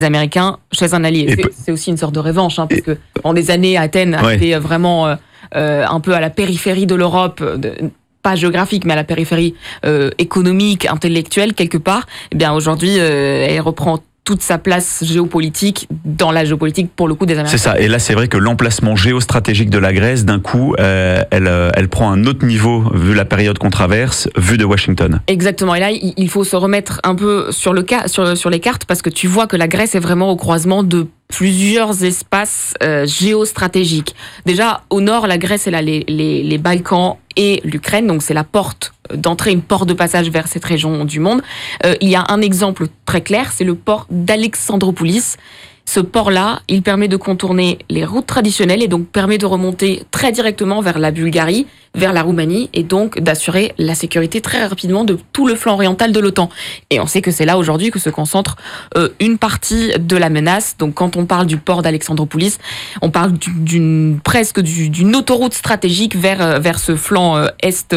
Américains chez un allié. C'est aussi une sorte de revanche, parce que pendant des années, Athènes a été vraiment un peu à la périphérie de l'Europe, pas géographique, mais à la périphérie économique, intellectuelle, quelque part. Eh bien, aujourd'hui, elle reprend toute sa place géopolitique dans la géopolitique, pour le coup, des Américains. C'est ça. Et là, c'est vrai que l'emplacement géostratégique de la Grèce, d'un coup, elle prend un autre niveau, vu la période qu'on traverse, vu de Washington. Exactement. Et là, il faut se remettre un peu sur les cartes, parce que tu vois que la Grèce est vraiment au croisement de plusieurs espaces géostratégiques. Déjà, au nord, la Grèce, elle a les Balkans et l'Ukraine, donc c'est la porte d'entrée, une porte de passage vers cette région du monde. Il y a un exemple très clair, c'est le port d'Alexandroupolis. Ce port-là, il permet de contourner les routes traditionnelles et donc permet de remonter très directement vers la Bulgarie, vers la Roumanie, et donc d'assurer la sécurité très rapidement de tout le flanc oriental de l'OTAN. Et on sait que c'est là aujourd'hui que se concentre une partie de la menace. Donc quand on parle du port d'Alexandroupolis, on parle presque d'une autoroute stratégique vers ce flanc est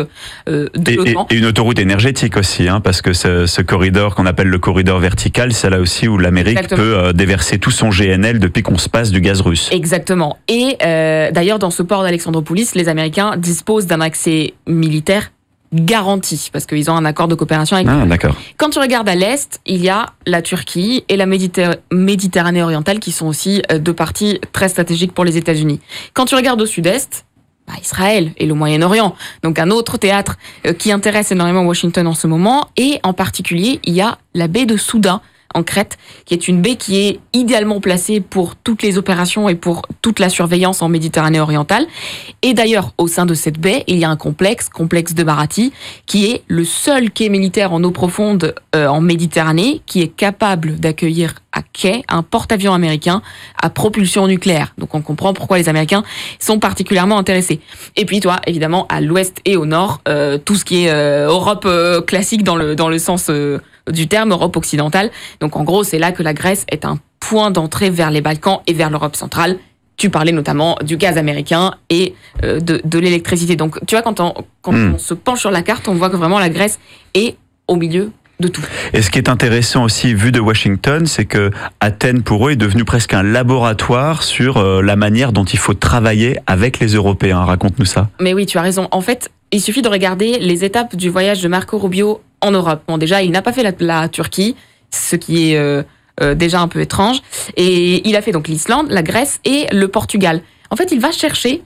de l'OTAN. Et une autoroute énergétique aussi, parce que ce corridor qu'on appelle le corridor vertical, c'est là aussi où l'Amérique peut déverser tout son GNL depuis qu'on se passe du gaz russe. Exactement. Et d'ailleurs, dans ce port d'Alexandroupolis, les Américains disposent d'un accès militaire garanti, parce qu'ils ont un accord de coopération avec d'accord. Quand tu regardes à l'est, il y a la Turquie et la Méditerranée orientale, qui sont aussi deux parties très stratégiques pour les États-Unis. Quand tu regardes au sud-est, Israël et le Moyen-Orient, donc un autre théâtre qui intéresse énormément Washington en ce moment, et en particulier, il y a la baie de Souda, en Crète, qui est une baie qui est idéalement placée pour toutes les opérations et pour toute la surveillance en Méditerranée orientale. Et d'ailleurs, au sein de cette baie, il y a un complexe de Barati, qui est le seul quai militaire en eau profonde en Méditerranée, qui est capable d'accueillir à quai un porte-avions américain à propulsion nucléaire. Donc on comprend pourquoi les Américains sont particulièrement intéressés. Et puis toi, évidemment, à l'ouest et au nord, tout ce qui est Europe classique dans le sens du terme, Europe occidentale. Donc en gros, c'est là que la Grèce est un point d'entrée vers les Balkans et vers l'Europe centrale. Tu parlais notamment du gaz américain et de l'électricité. Donc tu vois, quand on se penche sur la carte, on voit que vraiment la Grèce est au milieu de tout. Et ce qui est intéressant aussi, vu de Washington, c'est que Athènes, pour eux, est devenu presque un laboratoire sur la manière dont il faut travailler avec les Européens. Raconte-nous ça. Mais oui, tu as raison. En fait, il suffit de regarder les étapes du voyage de Marco Rubio en Europe. Bon, déjà, il n'a pas fait la Turquie, ce qui est déjà un peu étrange. Et il a fait donc l'Islande, la Grèce et le Portugal. En fait, il va chercher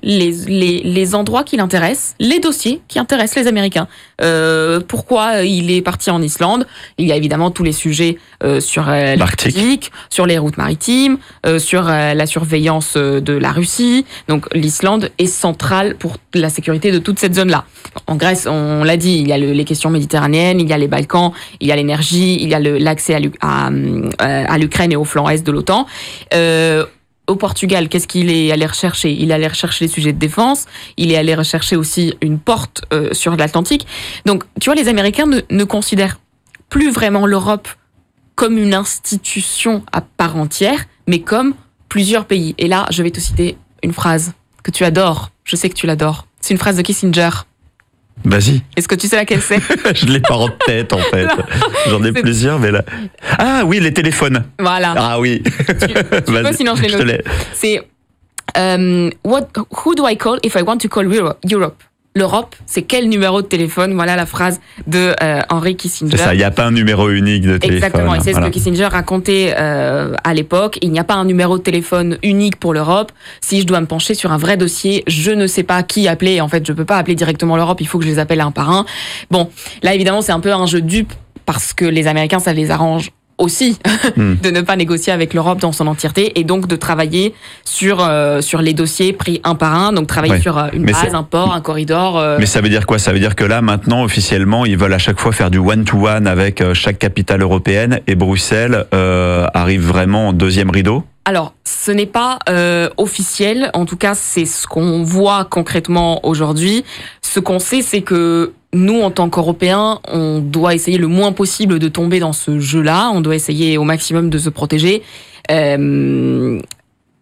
les endroits qui l'intéressent, les dossiers qui intéressent les Américains. Pourquoi il est parti en Islande ? Il y a évidemment tous les sujets sur l'Arctique, sur les routes maritimes, sur la surveillance de la Russie. Donc l'Islande est centrale pour la sécurité de toute cette zone-là. En Grèce, on l'a dit, il y a les questions méditerranéennes, il y a les Balkans, il y a l'énergie, il y a l'accès à l'Ukraine et au flanc est de l'OTAN. Au Portugal, qu'est-ce qu'il est allé rechercher ? Il est allé rechercher les sujets de défense, il est allé rechercher aussi une porte sur l'Atlantique. Donc, tu vois, les Américains ne considèrent plus vraiment l'Europe comme une institution à part entière, mais comme plusieurs pays. Et là, je vais te citer une phrase que tu adores. Je sais que tu l'adores. C'est une phrase de Kissinger. Vas-y. Est-ce que tu sais laquelle c'est ? Je ne l'ai pas en tête, en fait. J'en ai plusieurs, mais là... Ah oui, les téléphones. Voilà. Ah oui. Tu peux, sinon je les note. C'est who do I call if I want to call Europe? L'Europe, c'est quel numéro de téléphone ? Voilà la phrase de Henry Kissinger. C'est ça, il n'y a pas un numéro unique de téléphone. Exactement, et c'est ce que Kissinger racontait à l'époque. Il n'y a pas un numéro de téléphone unique pour l'Europe. Si je dois me pencher sur un vrai dossier, je ne sais pas qui appeler. En fait, je ne peux pas appeler directement l'Europe, il faut que je les appelle un par un. Bon, là évidemment, c'est un peu un jeu dupe, parce que les Américains, ça les arrange aussi de ne pas négocier avec l'Europe dans son entièreté, et donc de travailler sur les dossiers pris un par un, donc travailler sur une base, un port, un corridor. Mais ça veut dire quoi ? Ça veut dire que là, maintenant, officiellement, ils veulent à chaque fois faire du one-to-one avec chaque capitale européenne, et Bruxelles arrive vraiment en deuxième rideau ? Alors, ce n'est pas officiel, en tout cas, c'est ce qu'on voit concrètement aujourd'hui. Ce qu'on sait, c'est que nous, en tant qu'Européens, on doit essayer le moins possible de tomber dans ce jeu-là, on doit essayer au maximum de se protéger.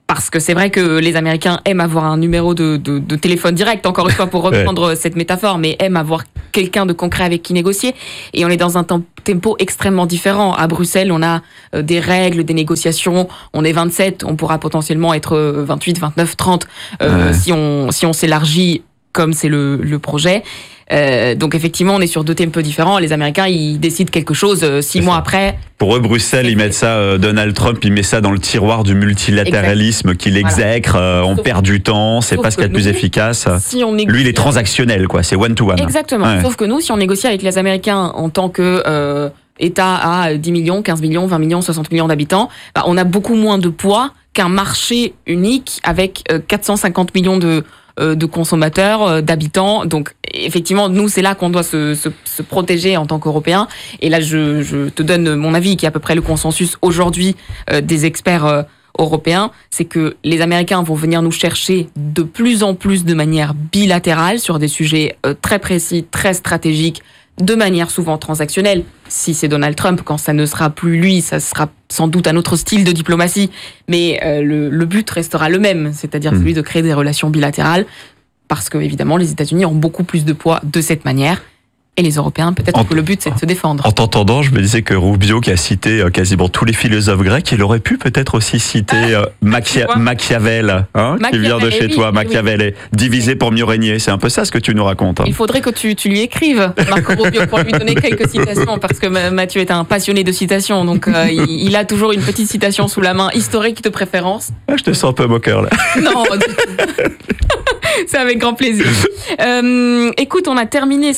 Parce que c'est vrai que les Américains aiment avoir un numéro de téléphone direct, encore une fois pour reprendre cette métaphore, mais aiment avoir quelqu'un de concret avec qui négocier. Et on est dans un tempo extrêmement différent. À Bruxelles, on a des règles, des négociations. On est 27, on pourra potentiellement être 28, 29, 30 si on s'élargit comme c'est le projet. Donc effectivement, on est sur deux tempos différents. Les Américains, ils décident quelque chose 6 mois après. Pour eux, Bruxelles, ils mettent ça, Donald Trump, il met ça dans le tiroir du multilatéralisme qu'il exècre. On perd du temps, c'est pas ce qu'il y a de plus efficace. Si on Lui, il est transactionnel, quoi. C'est one-to-one. Exactement. Ouais. Sauf que nous, si on négocie avec les Américains en tant que État à 10 millions, 15 millions, 20 millions, 60 millions d'habitants, on a beaucoup moins de poids qu'un marché unique avec 450 millions de consommateurs, d'habitants. Donc, effectivement, nous, c'est là qu'on doit se protéger en tant qu'Européens. Et là, je te donne mon avis, qui est à peu près le consensus aujourd'hui des experts européens, c'est que les Américains vont venir nous chercher de plus en plus de manière bilatérale sur des sujets très précis, très stratégiques, de manière souvent transactionnelle. Si c'est Donald Trump, quand ça ne sera plus lui, ça sera sans doute un autre style de diplomatie, mais le but restera le même, c'est-à-dire celui de créer des relations bilatérales, parce que évidemment les États-Unis ont beaucoup plus de poids de cette manière. Et les Européens, peut-être que le but, c'est de se défendre. En t'entendant, je me disais que Rubio, qui a cité quasiment tous les philosophes grecs, il aurait pu peut-être aussi citer Machiavel, qui vient de chez toi. Machiavel est divisé pour mieux régner. C'est un peu ça ce que tu nous racontes. Il faudrait que tu lui écrives, Marco Rubio, pour lui donner quelques citations, parce que Mathieu est un passionné de citations, donc il a toujours une petite citation sous la main, historique de préférence. Je te sens un peu moqueur, là. Non, du tout. C'est avec grand plaisir. Écoute, on a terminé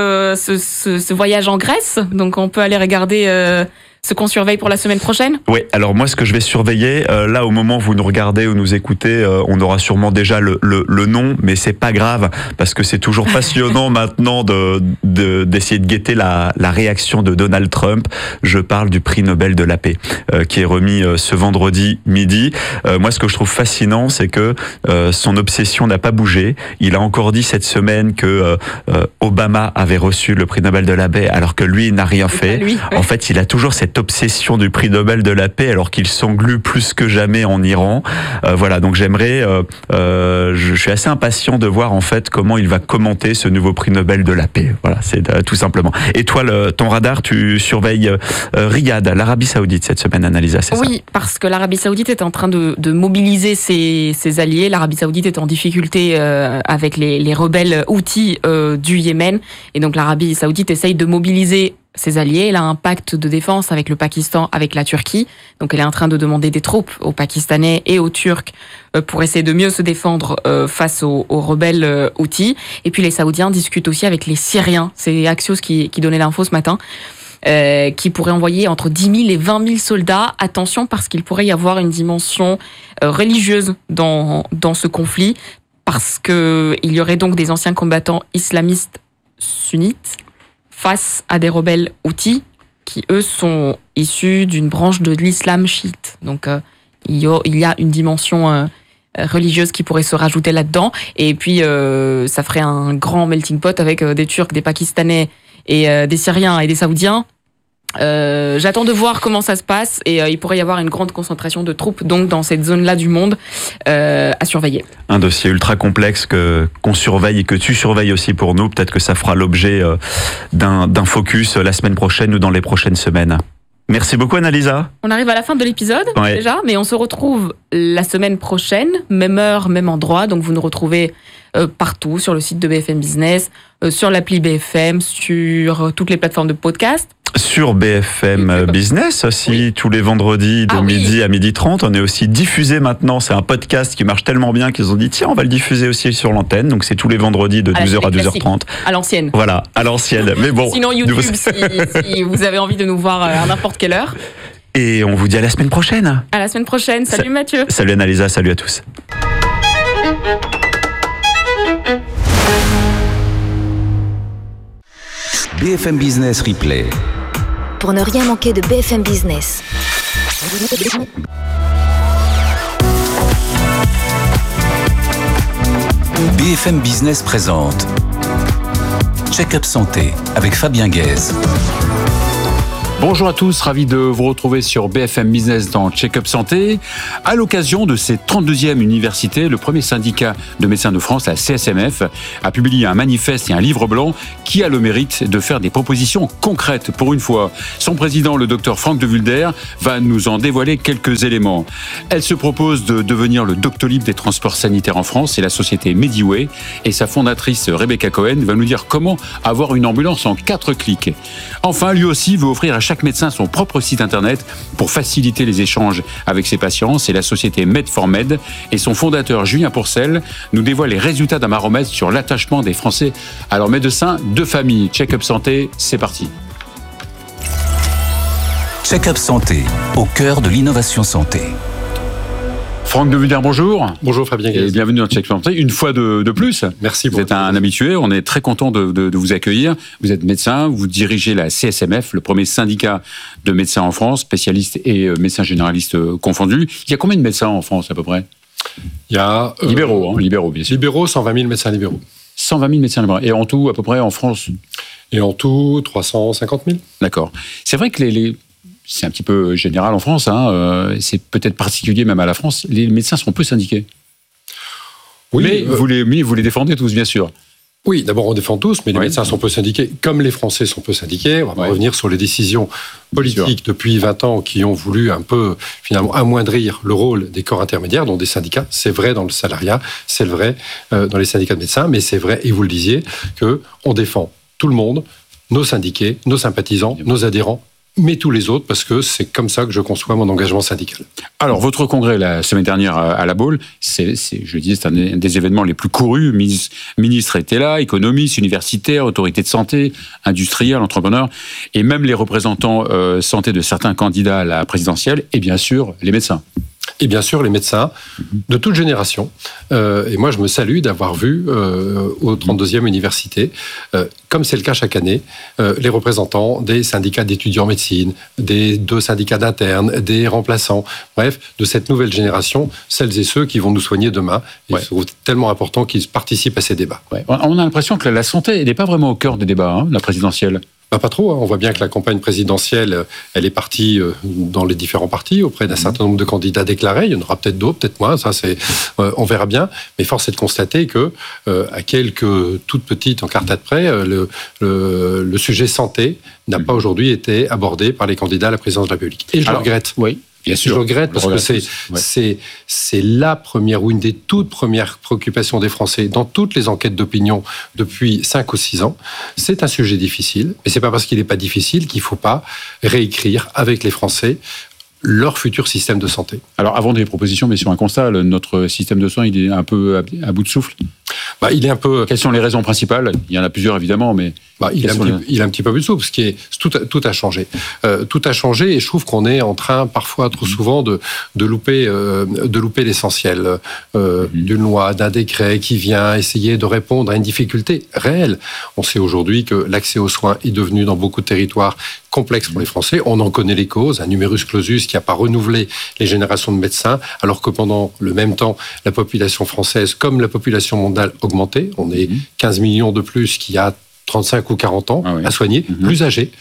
ce voyage en Grèce, donc on peut aller regarder ce qu'on surveille pour la semaine prochaine. Oui, alors moi ce que je vais surveiller, là au moment où vous nous regardez ou nous écoutez, on aura sûrement déjà le nom, mais c'est pas grave, parce que c'est toujours passionnant maintenant d'essayer de guetter la réaction de Donald Trump. Je parle du prix Nobel de la paix, qui est remis ce vendredi midi. Moi ce que je trouve fascinant, c'est que son obsession n'a pas bougé. Il a encore dit cette semaine que Obama avait reçu le prix Nobel de la paix, alors que lui n'a rien fait. Lui, ouais. En fait, il a toujours cette obsession du prix Nobel de la paix, alors qu'il s'englue plus que jamais en Iran. Voilà, donc j'aimerais, je suis assez impatient de voir en fait comment il va commenter ce nouveau prix Nobel de la paix. Voilà, c'est tout simplement. Et toi, ton radar, tu surveilles Riyad, l'Arabie Saoudite cette semaine, Annalisa, c'est ça? Oui, parce que l'Arabie Saoudite est en train de mobiliser ses alliés. L'Arabie Saoudite est en difficulté avec les rebelles Houthis du Yémen, et donc l'Arabie Saoudite essaye de mobiliser ses alliés. Elle a un pacte de défense avec le Pakistan, avec la Turquie. Donc elle est en train de demander des troupes aux Pakistanais et aux Turcs pour essayer de mieux se défendre face aux rebelles Houthis. Et puis les Saoudiens discutent aussi avec les Syriens. C'est Axios qui donnait l'info ce matin. Qui pourrait envoyer entre 10 000 et 20 000 soldats. Attention, parce qu'il pourrait y avoir une dimension religieuse dans ce conflit, parce qu'il y aurait donc des anciens combattants islamistes sunnites face à des rebelles houthis qui, eux, sont issus d'une branche de l'islam chiite. Donc, il y a une dimension religieuse qui pourrait se rajouter là-dedans. Et puis, ça ferait un grand melting pot avec des Turcs, des Pakistanais et des Syriens et des Saoudiens. J'attends de voir comment ça se passe, et il pourrait y avoir une grande concentration de troupes donc dans cette zone-là du monde à surveiller. Un dossier ultra complexe qu'on surveille et que tu surveilles aussi pour nous. Peut-être que ça fera l'objet d'un focus la semaine prochaine ou dans les prochaines semaines. Merci beaucoup, Annalisa. On arrive à la fin de l'épisode déjà, mais on se retrouve la semaine prochaine, même heure, même endroit. Donc vous nous retrouvez partout sur le site de BFM Business, sur l'appli BFM, sur toutes les plateformes de podcast. Sur BFM Business aussi, tous les vendredis de midi à 12h30. On est aussi diffusé maintenant. C'est un podcast qui marche tellement bien qu'ils ont dit tiens, on va le diffuser aussi sur l'antenne. Donc c'est tous les vendredis de 12h à 12h30. À l'ancienne. Voilà, à l'ancienne. Mais bon. Sinon YouTube, si vous avez envie de nous voir à n'importe quelle heure. Et on vous dit à la semaine prochaine. À la semaine prochaine. Salut Mathieu. Salut Annalisa, salut à tous. BFM Business Replay. Pour ne rien manquer de BFM Business. BFM Business présente Check-up santé avec Fabien Guèze. Bonjour à tous, ravi de vous retrouver sur BFM Business dans Check-up Santé. À l'occasion de cette 32e université, le premier syndicat de médecins de France, la CSMF, a publié un manifeste et un livre blanc qui a le mérite de faire des propositions concrètes pour une fois. Son président, le docteur Franck de Vulder, va nous en dévoiler quelques éléments. Elle se propose de devenir le Doctolib des transports sanitaires en France, c'est la société Mediway, et sa fondatrice Rebecca Cohen va nous dire comment avoir une ambulance en 4 clics. Enfin, lui aussi veut offrir à chaque médecin son propre site internet pour faciliter les échanges avec ses patients. C'est la société Med4Med et son fondateur Julien Pourcel nous dévoile les résultats d'un baromètre sur l'attachement des Français à leurs médecins de famille. Check-up Santé, c'est parti. Check-up Santé, au cœur de l'innovation santé. Franck de Vulder, bonjour. Bonjour Fabien Et Guez. bienvenue dans Check-up Santé, une fois de plus. Merci Vous êtes un habitué, on est très content de vous accueillir. Vous êtes médecin, vous dirigez la CSMF, le premier syndicat de médecins en France, spécialistes et médecins généralistes confondus. Il y a combien de médecins en France à peu près ? Il y a Libéraux bien sûr. libéraux, 120 000 médecins libéraux. 120 000 médecins libéraux. Et en tout, à peu près en France ? Et en tout, 350 000. D'accord. C'est vrai que c'est un petit peu général en France, c'est peut-être particulier même à la France, les médecins sont peu syndiqués. Oui, Mais vous les défendez tous, bien sûr. oui, d'abord on défend tous, mais les Oui. médecins sont peu syndiqués, comme les Français sont peu syndiqués. On va pas Oui. revenir sur les décisions Bien sûr. politiques depuis 20 ans qui ont voulu un peu, finalement, amoindrir le rôle des corps intermédiaires, dont des syndicats. C'est vrai dans le salariat, c'est vrai dans les syndicats de médecins, mais c'est vrai, et vous le disiez, qu'on défend tout le monde, nos syndiqués, nos sympathisants, nos adhérents, mais tous les autres, parce que c'est comme ça que je conçois mon engagement syndical. Alors, votre congrès la semaine dernière à La Baule, c'est un des événements les plus courus. Ministres étaient là, économistes, universitaires, autorités de santé, industriels, entrepreneurs, et même les représentants santé de certains candidats à la présidentielle, et bien sûr, les médecins. Et bien sûr, les médecins de toute génération. Et moi, je me salue d'avoir vu au 32e université, comme c'est le cas chaque année, les représentants des syndicats d'étudiants en médecine, des 2 syndicats d'internes, des remplaçants, bref, de cette nouvelle génération, celles et ceux qui vont nous soigner demain. Et Ouais. je trouve tellement important qu'ils participent à ces débats. Ouais. On a l'impression que la santé n'est pas vraiment au cœur des débats, la présidentielle. Pas trop, hein. On voit bien que la campagne présidentielle, elle est partie dans les différents partis auprès d'un certain nombre de candidats déclarés. Il y en aura peut-être d'autres, peut-être moins, ça on verra bien. Mais force est de constater que à quelques toutes petites encartades près, le sujet santé n'a pas aujourd'hui été abordé par les candidats à la présidence de la République. Et je le regrette. Oui, bien sûr. Je regrette parce que Ouais. c'est la première ou une des toutes premières préoccupations des Français dans toutes les enquêtes d'opinion depuis 5 ou 6 ans. C'est un sujet difficile, mais c'est pas parce qu'il n'est pas difficile qu'il faut pas réécrire avec les Français leur futur système de santé. Alors, avant des propositions, mais sur un constat, notre système de soins, il est un peu à bout de souffle. Il est un peu... Quelles sont les raisons principales ? Il y en a plusieurs, évidemment, mais... il est un petit peu plus souple, parce que tout a changé. Tout a changé, et je trouve qu'on est en train, parfois, trop souvent, de louper l'essentiel d'une loi, d'un décret qui vient essayer de répondre à une difficulté réelle. On sait aujourd'hui que l'accès aux soins est devenu, dans beaucoup de territoires, complexe pour les Français. On en connaît les causes, un numerus clausus qui n'a pas renouvelé les générations de médecins, alors que pendant le même temps, la population française, comme la population mondiale, augmentait. On est 15 millions de plus qu'il y a 35 ou 40 ans à soigner, plus âgés.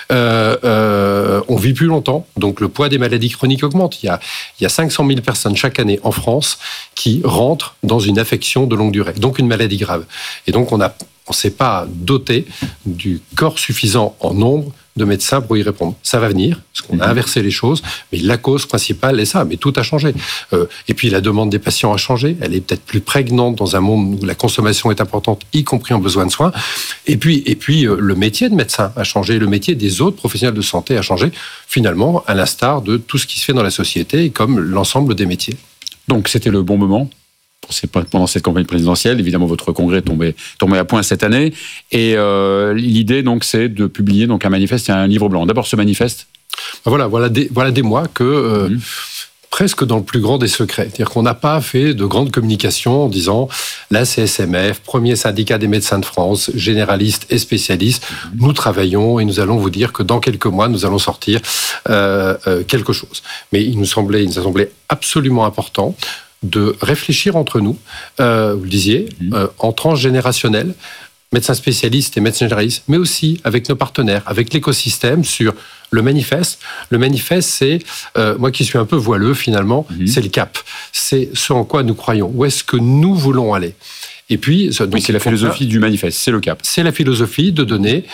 On vit plus longtemps, donc le poids des maladies chroniques augmente. Il y a 500 000 personnes chaque année en France qui rentrent dans une affection de longue durée, donc une maladie grave. Et donc on ne s'est pas doté du corps suffisant en nombre de médecins pour y répondre. Ça va venir, parce qu'on a inversé les choses, mais la cause principale est ça, mais tout a changé. Et puis la demande des patients a changé, elle est peut-être plus prégnante dans un monde où la consommation est importante, y compris en besoin de soins. Et puis le métier de médecin a changé, le métier des autres professionnels de santé a changé, finalement, à l'instar de tout ce qui se fait dans la société, comme l'ensemble des métiers. Donc c'était le bon moment pendant cette campagne présidentielle. Évidemment, votre congrès tombait à point cette année. Et l'idée, donc, c'est de publier donc, un manifeste et un livre blanc. D'abord, ce manifeste. Voilà des mois que... presque dans le plus grand des secrets. C'est-à-dire qu'on n'a pas fait de grande communication en disant la CSMF, premier syndicat des médecins de France, généralistes et spécialistes, nous travaillons et nous allons vous dire que dans quelques mois, nous allons sortir quelque chose. Mais il nous a semblé absolument important de réfléchir entre nous, vous le disiez, en tranche générationnelle, médecins spécialistes et médecins généralistes, mais aussi avec nos partenaires, avec l'écosystème sur Le manifeste, c'est, moi qui suis un peu voileux finalement, c'est le cap. C'est ce en quoi nous croyons. Où est-ce que nous voulons aller ? Et puis, donc, c'est la philosophie du manifeste, c'est le cap. C'est la philosophie de donner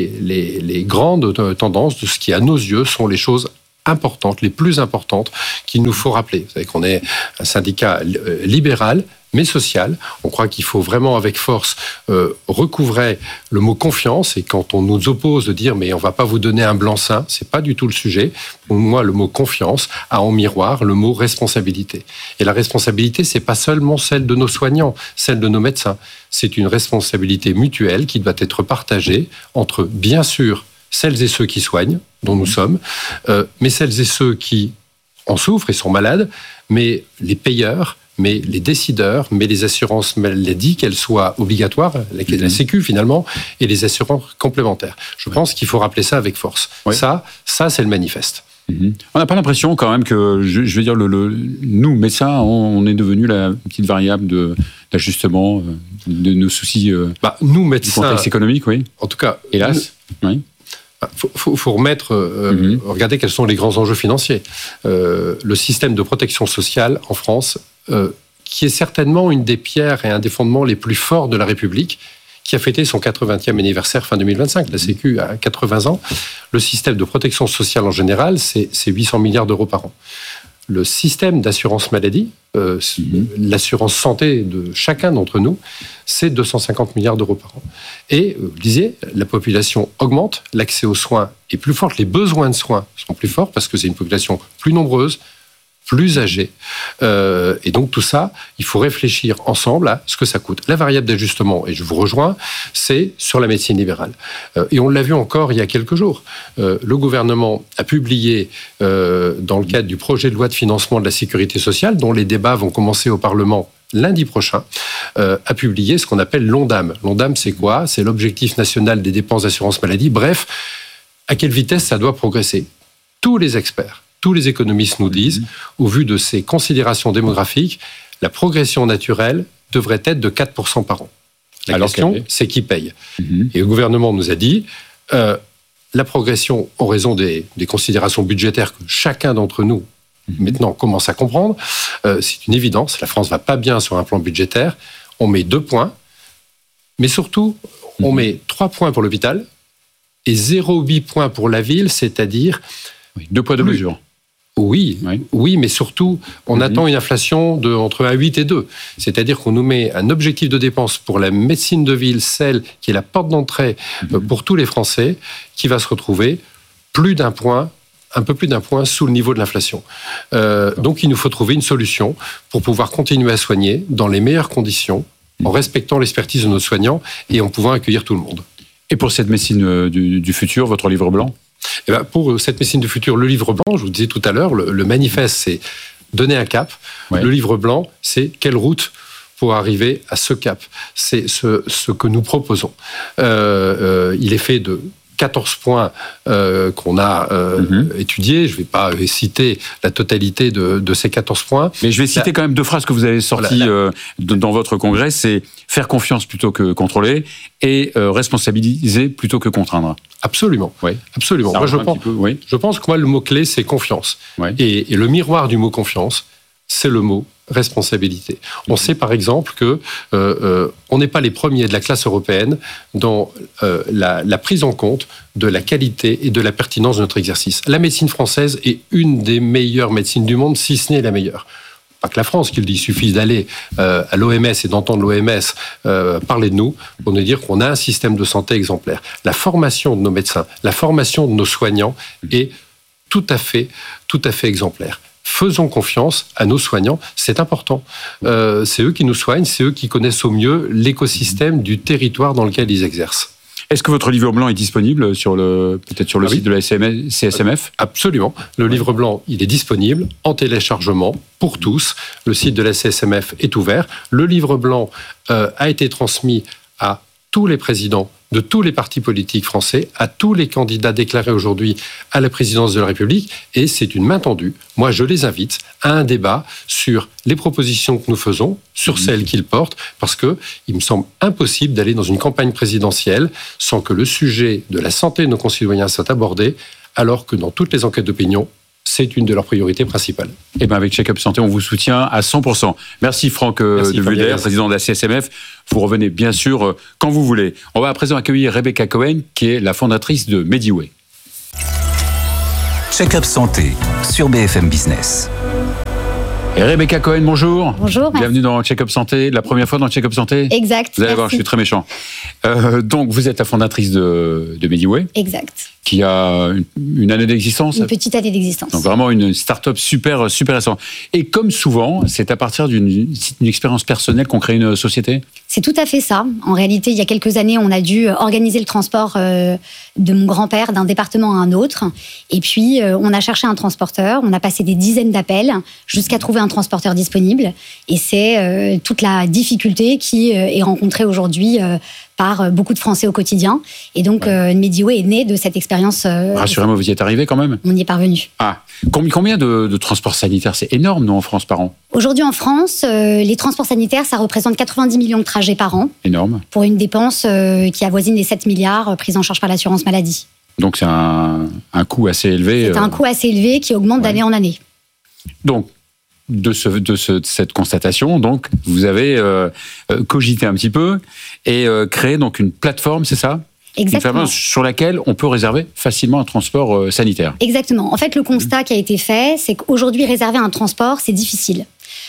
les grandes tendances de ce qui, à nos yeux, sont les choses importantes, les plus importantes qu'il nous faut rappeler. Vous savez qu'on est un syndicat libéral, mais social. On croit qu'il faut vraiment, avec force, recouvrer le mot confiance. Et quand on nous oppose de dire « mais on ne va pas vous donner un blanc-seing », ce n'est pas du tout le sujet. Pour moi, le mot confiance a en miroir le mot responsabilité. Et la responsabilité, ce n'est pas seulement celle de nos soignants, celle de nos médecins. C'est une responsabilité mutuelle qui doit être partagée entre, bien sûr, celles et ceux qui soignent, dont nous sommes, mais celles et ceux qui en souffrent et sont malades, mais les payeurs, mais les décideurs, mais les assurances maladie, qu'elles soient obligatoires, la Sécu finalement, et les assurances complémentaires. Je pense qu'il faut rappeler ça avec force. Ouais. Ça c'est le manifeste. On n'a pas l'impression quand même que, je vais dire, nous, médecins, on est devenu la petite variable d'ajustement de nos soucis nous, médecins, du contexte économique, oui. En tout cas, hélas, oui. Faut remettre, regarder quels sont les grands enjeux financiers. Le système de protection sociale en France, qui est certainement une des pierres et un des fondements les plus forts de la République, qui a fêté son 80e anniversaire fin 2025. La Sécu a 80 ans. Le système de protection sociale en général, c'est 800 milliards d'euros par an. Le système d'assurance maladie, l'assurance santé de chacun d'entre nous, c'est 250 milliards d'euros par an. Et, vous le disiez, la population augmente, l'accès aux soins est plus fort, les besoins de soins sont plus forts parce que c'est une population plus nombreuse, plus âgés. Et donc tout ça, il faut réfléchir ensemble à ce que ça coûte. La variable d'ajustement, et je vous rejoins, c'est sur la médecine libérale. Et on l'a vu encore il y a quelques jours. Le gouvernement a publié, dans le cadre du projet de loi de financement de la sécurité sociale, dont les débats vont commencer au Parlement lundi prochain, a publié ce qu'on appelle l'ONDAM. L'ONDAM, c'est quoi ? C'est l'objectif national des dépenses d'assurance maladie. Bref, à quelle vitesse ça doit progresser ? Tous les experts, tous les économistes nous disent, au vu de ces considérations démographiques, la progression naturelle devrait être de 4% par an. La question, c'est qui paye ? Et le gouvernement nous a dit, la progression, en raison des considérations budgétaires que chacun d'entre nous, maintenant, commence à comprendre, c'est une évidence, la France ne va pas bien sur un plan budgétaire, on met 2 points, mais surtout, on met 3 points pour l'hôpital et 0,8 points pour la ville, c'est-à-dire... 2 poids, 2 mesures. Oui, mais surtout, on attend une inflation entre 1,8 et 2. C'est-à-dire qu'on nous met un objectif de dépense pour la médecine de ville, celle qui est la porte d'entrée pour tous les Français, qui va se retrouver un peu plus d'un point sous le niveau de l'inflation. Donc, il nous faut trouver une solution pour pouvoir continuer à soigner dans les meilleures conditions, en respectant l'expertise de nos soignants et en pouvant accueillir tout le monde. Et pour cette médecine du futur, votre livre blanc ? Et pour cette médecine du futur, le livre blanc, je vous disais tout à l'heure, le manifeste, c'est donner un cap. Ouais. Le livre blanc, c'est quelle route pour arriver à ce cap. C'est ce que nous proposons. Il est fait de 14 points qu'on a étudiés. Je ne vais pas citer la totalité de ces 14 points. Mais je vais citer quand même 2 phrases que vous avez sorties dans votre congrès. C'est faire confiance plutôt que contrôler et responsabiliser plutôt que contraindre. Absolument. Oui. Absolument. Moi, je pense que moi, le mot-clé, c'est confiance. Oui. Et le miroir du mot confiance, c'est le mot responsabilité. On sait par exemple que on n'est pas les premiers de la classe européenne dans la prise en compte de la qualité et de la pertinence de notre exercice. La médecine française est une des meilleures médecines du monde, si ce n'est la meilleure. Pas que la France qui le dit, il suffit d'aller à l'OMS et d'entendre l'OMS parler de nous pour nous dire qu'on a un système de santé exemplaire. La formation de nos médecins, la formation de nos soignants est tout à fait exemplaire. Faisons confiance à nos soignants, c'est important. C'est eux qui nous soignent, c'est eux qui connaissent au mieux l'écosystème du territoire dans lequel ils exercent. Est-ce que votre livre blanc est disponible peut-être sur le site de la CSMF ? Absolument. Le livre blanc, il est disponible en téléchargement pour tous. Le site de la CSMF est ouvert. Le livre blanc a été transmis à tous les présidents de tous les partis politiques français, à tous les candidats déclarés aujourd'hui à la présidence de la République, et c'est une main tendue. Moi, je les invite à un débat sur les propositions que nous faisons, sur celles qu'ils portent, parce que il me semble impossible d'aller dans une campagne présidentielle sans que le sujet de la santé de nos concitoyens soit abordé, alors que dans toutes les enquêtes d'opinion, c'est une de leurs priorités principales. Et bien avec Check-up Santé, on vous soutient à 100%. Merci Franck de Vulder, président de la CSMF. Vous revenez bien sûr quand vous voulez. On va à présent accueillir Rebecca Cohen, qui est la fondatrice de Mediway. Check-up Santé sur BFM Business. Et Rebecca Cohen, bonjour. Bonjour. Bienvenue dans Check-up Santé, la première fois dans Check-up Santé. Exact. Vous allez voir, je suis très méchant. Donc, vous êtes la fondatrice de Mediway. Exact. Qui a une année d'existence. Une petite année d'existence. Donc vraiment une start-up super récente. Et comme souvent, c'est à partir d'une expérience personnelle qu'on crée une société ? C'est tout à fait ça. En réalité, il y a quelques années, on a dû organiser le transport de mon grand-père d'un département à un autre. Et puis, on a cherché un transporteur. On a passé des dizaines d'appels jusqu'à trouver un transporteur disponible. Et c'est toute la difficulté qui est rencontrée aujourd'hui par beaucoup de Français au quotidien. Et donc, Mediway est né de cette expérience. Rassurez-moi, vous y êtes arrivé quand même ? On y est parvenu. Ah, combien de transports sanitaires ? C'est énorme, nous, en France, par an. Aujourd'hui, en France, les transports sanitaires, ça représente 90 millions de trajets par an. Énorme. Pour une dépense qui avoisine les 7 milliards prise en charge par l'assurance maladie. Donc, c'est un coût assez élevé. C'est un coût assez élevé qui augmente d'année en année. Donc, de cette constatation, donc, vous avez cogité un petit peu et créé donc une plateforme, c'est ça ? Exactement. Une plateforme sur laquelle on peut réserver facilement un transport sanitaire. Exactement. En fait, le constat qui a été fait, c'est qu'aujourd'hui, réserver un transport, c'est difficile.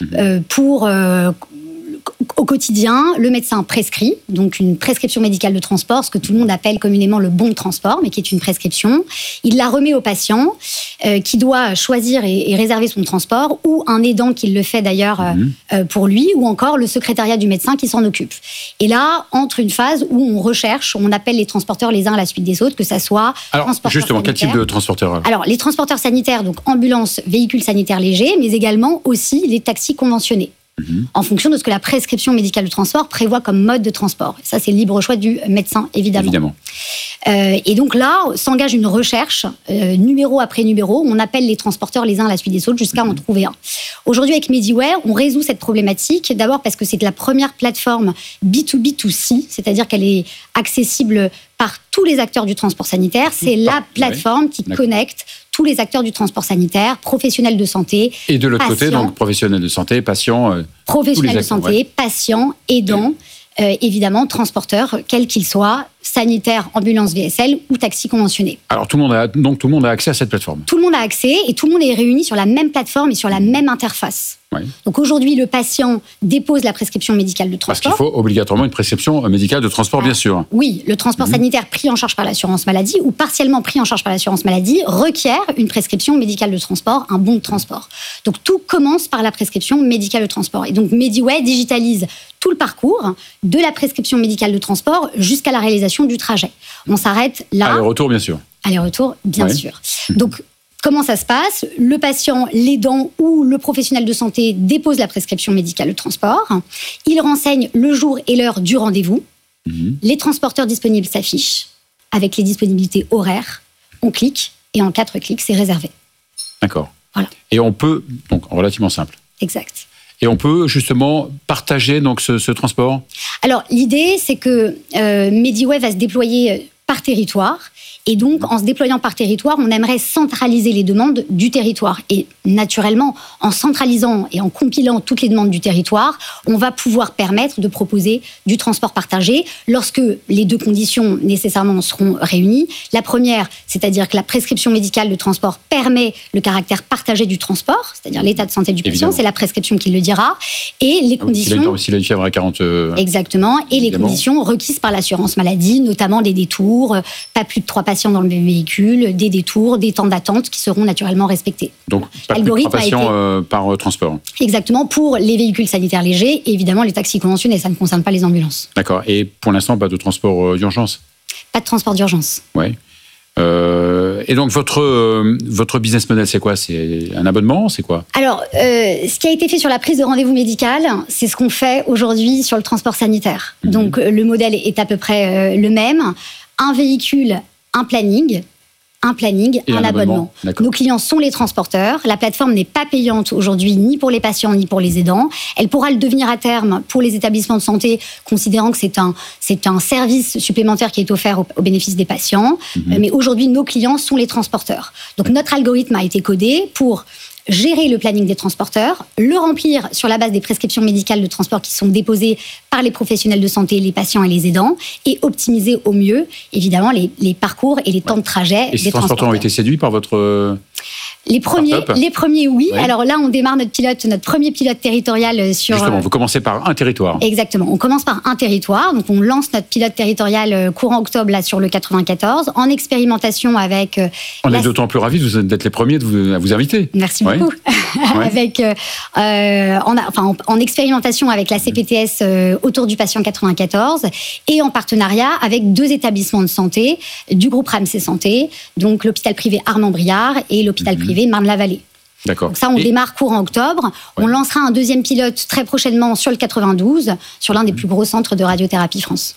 Au quotidien, le médecin prescrit, donc une prescription médicale de transport, ce que tout le monde appelle communément le bon de transport, mais qui est une prescription. Il la remet au patient qui doit choisir et réserver son transport, ou un aidant qui le fait d'ailleurs pour lui, ou encore le secrétariat du médecin qui s'en occupe. Et là, entre une phase où on recherche, on appelle les transporteurs les uns à la suite des autres, que ça soit transporteurs justement, sanitaires. quel type de transporteur ? Alors, les transporteurs sanitaires, donc ambulances, véhicules sanitaires légers, mais également aussi les taxis conventionnés. En fonction de ce que la prescription médicale de transport prévoit comme mode de transport. Ça, c'est le libre choix du médecin, évidemment. Et donc là, s'engage une recherche, numéro après numéro. On appelle les transporteurs les uns à la suite des autres jusqu'à en trouver un. Aujourd'hui, avec Mediway, on résout cette problématique. D'abord parce que c'est la première plateforme B2B2C, c'est-à-dire qu'elle est accessible par tous les acteurs du transport sanitaire. C'est la plateforme qui connecte tous les acteurs du transport sanitaire, professionnels de santé, et de l'autre côté, donc professionnels de santé, patients, professionnels de santé, patients, aidants, évidemment transporteurs, quels qu'ils soient, sanitaires, ambulances VSL ou taxis conventionnés. Alors tout le monde a accès à cette plateforme. Tout le monde a accès et tout le monde est réuni sur la même plateforme et sur la même interface. Ouais. Donc aujourd'hui, le patient dépose la prescription médicale de transport. Parce qu'il faut obligatoirement une prescription médicale de transport, bien sûr. Oui, le transport sanitaire pris en charge par l'assurance maladie ou partiellement pris en charge par l'assurance maladie requiert une prescription médicale de transport, un bon de transport. Donc tout commence par la prescription médicale de transport. Et donc Mediway digitalise tout le parcours de la prescription médicale de transport jusqu'à la réalisation du trajet. On s'arrête là. Aller-retour, bien sûr. Aller-retour, bien sûr. Donc, comment ça se passe ? Le patient, l'aidant ou le professionnel de santé dépose la prescription médicale de transport. Il renseigne le jour et l'heure du rendez-vous. Les transporteurs disponibles s'affichent avec les disponibilités horaires. On clique et en 4 clics, c'est réservé. D'accord. Voilà. Et on peut, donc relativement simple. Exact. Et on peut justement partager donc ce transport ? Alors, l'idée, c'est que Mediway va se déployer par territoire. Et donc, en se déployant par territoire, on aimerait centraliser les demandes du territoire. Et naturellement, en centralisant et en compilant toutes les demandes du territoire, on va pouvoir permettre de proposer du transport partagé lorsque les deux conditions nécessairement seront réunies. La première, c'est-à-dire que la prescription médicale de transport permet le caractère partagé du transport, c'est-à-dire l'état de santé du patient, Évidemment. c'est la prescription qui le dira. Et les conditions... S'il a une fièvre à 40... Exactement. Et évidemment. Les conditions requises par l'assurance maladie, notamment des détours, pas plus de 3 patients dans le même véhicule, des détours, des temps d'attente qui seront naturellement respectés. Donc, pas plus de 3 patients par transport. Exactement, pour les véhicules sanitaires légers et évidemment les taxis conventionnés, ça ne concerne pas les ambulances. D'accord. Et pour l'instant, pas de transport d'urgence ? Pas de transport d'urgence. Oui. Et donc, votre business model, c'est quoi ? C'est un abonnement ? C'est quoi ? Alors, ce qui a été fait sur la prise de rendez-vous médical, c'est ce qu'on fait aujourd'hui sur le transport sanitaire. Donc, le modèle est à peu près le même. Un véhicule, un planning, un planning, Et un abonnement. D'accord. Nos clients sont les transporteurs. La plateforme n'est pas payante aujourd'hui ni pour les patients ni pour les aidants. Elle pourra le devenir à terme pour les établissements de santé, considérant que c'est un service supplémentaire qui est offert au bénéfice des patients. Mais aujourd'hui, nos clients sont les transporteurs. Donc notre algorithme a été codé pour gérer le planning des transporteurs, le remplir sur la base des prescriptions médicales de transport qui sont déposées par les professionnels de santé, les patients et les aidants, et optimiser au mieux, évidemment, les parcours et les temps de trajet Et des ces transporteurs ont été séduits par votre... Les premiers, oui. Ouais. Alors là, on démarre notre premier pilote territorial sur... Justement, vous commencez par un territoire. Exactement. On commence par un territoire. Donc, on lance notre pilote territorial courant octobre là, sur le 94, en expérimentation avec... On est d'autant plus ravis d'être les premiers à vous inviter. Merci Ouais. beaucoup. Ouais. Avec, en expérimentation avec la CPTS autour du patient 94 et en partenariat avec 2 établissements de santé du groupe Ramsay Santé, donc l'hôpital privé Armand-Briard et l'hôpital privé Marne-la-Vallée. D'accord. Donc ça, on démarre courant octobre. On lancera un deuxième pilote très prochainement sur le 92, sur l'un des plus gros centres de radiothérapie France.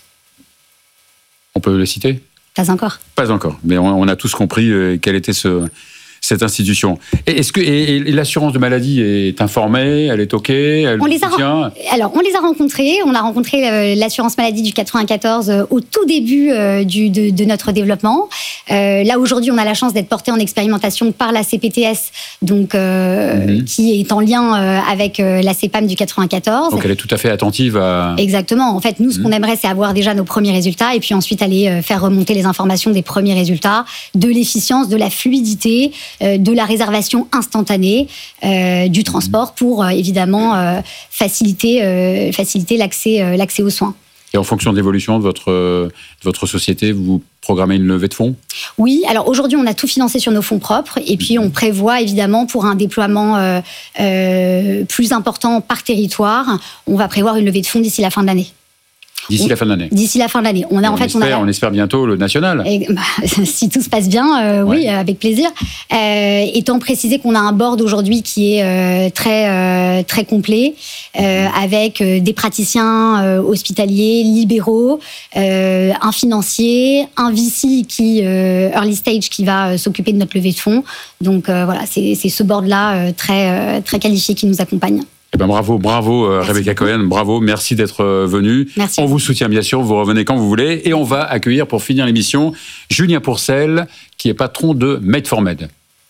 On peut le citer ? Pas encore. Pas encore, mais on a tous compris quelle était cette institution. Et est-ce que l'assurance de maladie est informée, elle est OK, elle On les a rencontrés. On a rencontré l'assurance maladie du 94 au tout début de notre développement. Là, aujourd'hui, on a la chance d'être porté en expérimentation par la CPTS, donc, qui est en lien avec la CEPAM du 94. Donc, elle est tout à fait attentive à... Exactement. En fait, nous, ce qu'on aimerait, c'est avoir déjà nos premiers résultats et puis ensuite aller faire remonter les informations des premiers résultats, de l'efficience, de la fluidité, de la réservation instantanée du transport pour évidemment faciliter l'accès aux soins. Et en fonction de l'évolution de votre société, vous programmez une levée de fonds ? Oui, alors aujourd'hui, on a tout financé sur nos fonds propres et puis on prévoit évidemment pour un déploiement plus important par territoire, on va prévoir une levée de fonds d'ici la fin de l'année. D'ici la fin de l'année. D'ici la fin de l'année. On espère bientôt le national. Et, si tout se passe bien, oui, avec plaisir. Étant précisé qu'on a un board aujourd'hui qui est très complet, avec des praticiens hospitaliers, libéraux, un financier, un VC early stage qui va s'occuper de notre levée de fonds. Donc voilà, c'est ce board-là très qualifié qui nous accompagne. Eh ben bravo Rebecca Cohen, bravo, merci d'être venue. Merci. On vous soutient bien sûr, vous revenez quand vous voulez. Et on va accueillir pour finir l'émission Julien Pourcel, qui est patron de Made4Med.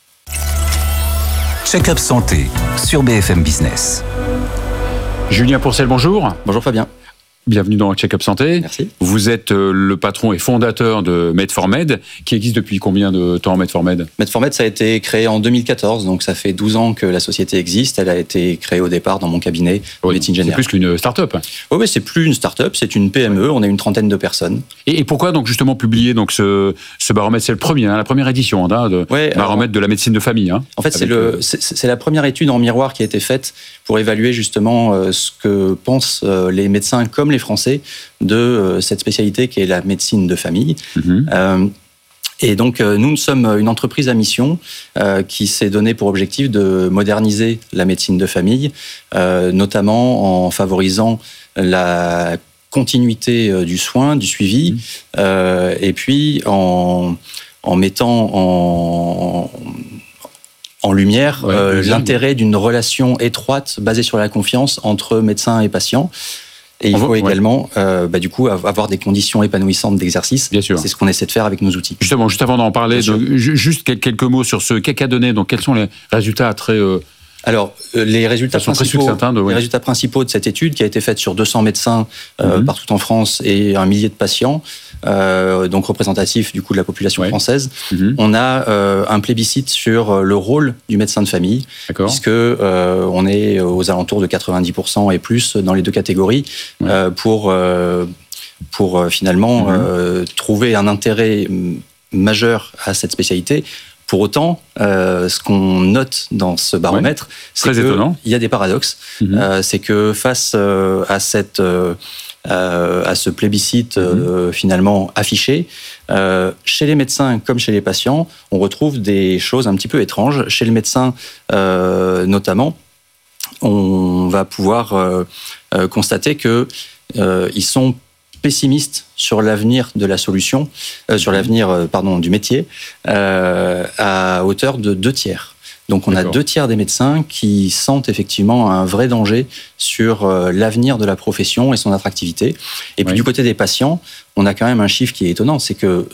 Check-up santé sur BFM Business. Julien Pourcel, bonjour. Bonjour Fabien. Bienvenue dans Check-up Santé. Merci. Vous êtes le patron et fondateur de Made4Med, qui existe depuis combien de temps, Made4Med ? Made4Med, ça a été créé en 2014, donc ça fait 12 ans que la société existe. Elle a été créée au départ dans mon cabinet de médecine générale. C'est plus qu'une start-up. Oui, c'est plus une start-up, c'est une PME, on est une trentaine de personnes. Et pourquoi donc justement publier donc ce baromètre ? C'est le premier, la première édition de baromètre de la médecine de famille. En fait, c'est la première étude en miroir qui a été faite pour évaluer justement ce que pensent les médecins comme les Français de cette spécialité qui est la médecine de famille. Et donc, nous sommes une entreprise à mission qui s'est donné pour objectif de moderniser la médecine de famille, notamment en favorisant la continuité du soin, du suivi, et puis en mettant en lumière l'intérêt d'une relation étroite basée sur la confiance entre médecins et patients. Et il faut également, du coup, avoir des conditions épanouissantes d'exercice. Bien sûr. C'est ce qu'on essaie de faire avec nos outils. Justement, juste avant d'en parler, juste quelques mots sur ce qu'a donné. Donc, quels sont les résultats très... Alors, les résultats principaux de cette étude, qui a été faite sur 200 médecins partout en France et un millier de patients, donc représentatifs du coup de la population française, on a un plébiscite sur le rôle du médecin de famille, puisque on est aux alentours de 90% et plus dans les deux catégories, pour finalement trouver un intérêt majeur à cette spécialité. Pour autant, ce qu'on note dans ce baromètre, c'est qu'il y a des paradoxes. C'est que face à ce plébiscite finalement affiché, chez les médecins comme chez les patients, on retrouve des choses un petit peu étranges. Chez le médecin notamment, on va pouvoir constater qu'ils sont pessimistes sur l'avenir de la solution, sur l'avenir du métier, à hauteur de 2/3. Donc on a 2/3 des médecins qui sentent effectivement un vrai danger sur l'avenir de la profession et son attractivité. Et puis du côté des patients, on a quand même un chiffre qui est étonnant, c'est que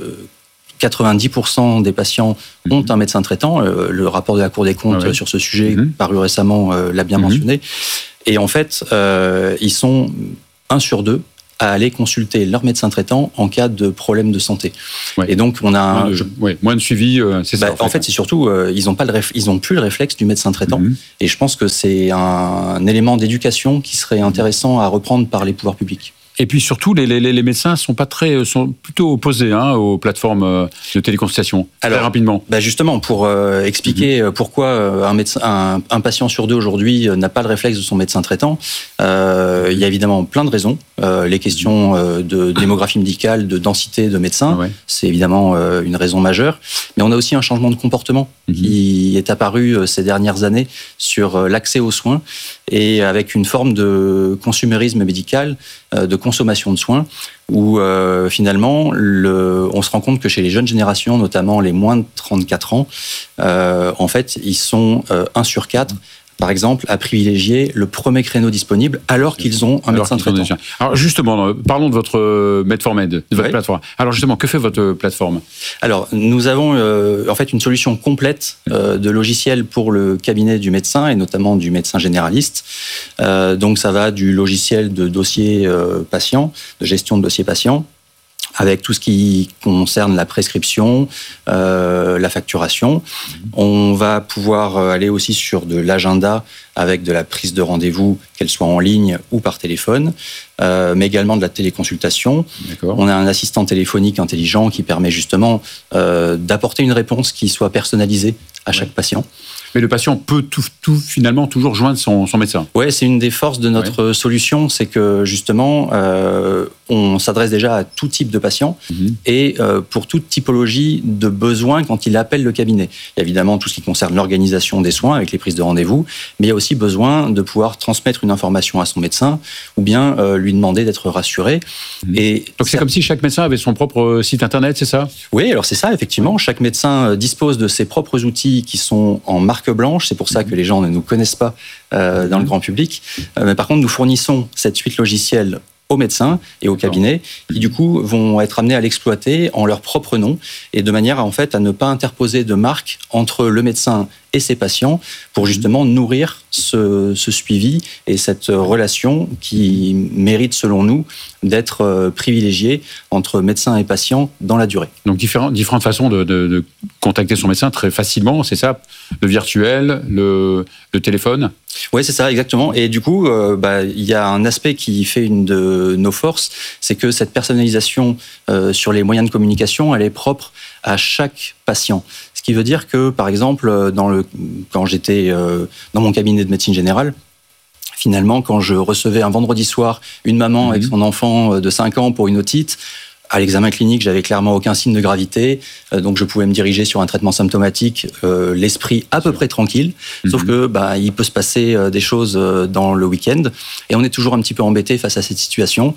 90% des patients ont un médecin traitant. Le rapport de la Cour des comptes sur ce sujet, paru récemment, l'a bien mentionné. Et en fait, ils sont 1 sur 2 à aller consulter leur médecin traitant en cas de problème de santé. Et donc, on a moins de suivi, c'est ça. En fait, c'est surtout, ils n'ont plus le réflexe du médecin traitant. Et je pense que c'est un élément d'éducation qui serait intéressant à reprendre par les pouvoirs publics. Et puis surtout, les médecins sont plutôt opposés aux plateformes de téléconsultation. Très rapidement. Justement, pour expliquer pourquoi un patient sur 2 aujourd'hui n'a pas le réflexe de son médecin traitant, il y a évidemment plein de raisons. Les questions de démographie médicale, de densité de médecins, c'est évidemment une raison majeure. Mais on a aussi un changement de comportement qui est apparu ces dernières années sur l'accès aux soins et avec une forme de consumérisme médical, de consommation de soins, où finalement, on se rend compte que chez les jeunes générations, notamment les moins de 34 ans, en fait, ils sont 1 sur 4, par exemple, à privilégier le premier créneau disponible alors qu'ils ont un médecin traitant. Alors justement, parlons de votre Medformed, de votre plateforme. Alors justement, que fait votre plateforme ? Alors, nous avons en fait une solution complète de logiciels pour le cabinet du médecin et notamment du médecin généraliste. Donc ça va du logiciel de dossier patient, de gestion de dossier patient, avec tout ce qui concerne la prescription, la facturation. On va pouvoir aller aussi sur de l'agenda avec de la prise de rendez-vous, qu'elle soit en ligne ou par téléphone, mais également de la téléconsultation. On a un assistant téléphonique intelligent qui permet justement d'apporter une réponse qui soit personnalisée à chaque patient. Mais le patient peut finalement toujours joindre son médecin. Oui, c'est une des forces de notre solution, c'est que justement, on s'adresse déjà à tout type de patient et pour toute typologie de besoins quand il appelle le cabinet. Il y a évidemment tout ce qui concerne l'organisation des soins avec les prises de rendez-vous, mais il y a aussi besoin de pouvoir transmettre une information à son médecin ou bien lui demander d'être rassuré. Et donc c'est comme si chaque médecin avait son propre site internet, c'est ça ? Oui, alors c'est ça, effectivement. Chaque médecin dispose de ses propres outils qui sont en marque blanche, c'est pour ça que les gens ne nous connaissent pas dans le grand public. Mais par contre, nous fournissons cette suite logicielle aux médecins et aux cabinets qui du coup vont être amenés à l'exploiter en leur propre nom et de manière à ne pas interposer de marque entre le médecin et ses patients pour justement nourrir ce suivi et cette relation qui mérite selon nous d'être privilégiée entre médecin et patient dans la durée. Donc différentes façons de contacter son médecin très facilement, c'est ça ? Le virtuel, le téléphone ? Oui, c'est ça, exactement. Et du coup, il y a un aspect qui fait une de nos forces, c'est que cette personnalisation sur les moyens de communication, elle est propre à chaque patient. Ce qui veut dire que, par exemple, quand j'étais dans mon cabinet de médecine générale, finalement, quand je recevais un vendredi soir une maman avec son enfant de 5 ans pour une otite, à l'examen clinique, j'avais clairement aucun signe de gravité, donc je pouvais me diriger sur un traitement symptomatique, l'esprit à peu près tranquille, sauf que il peut se passer des choses dans le week-end, et on est toujours un petit peu embêté face à cette situation.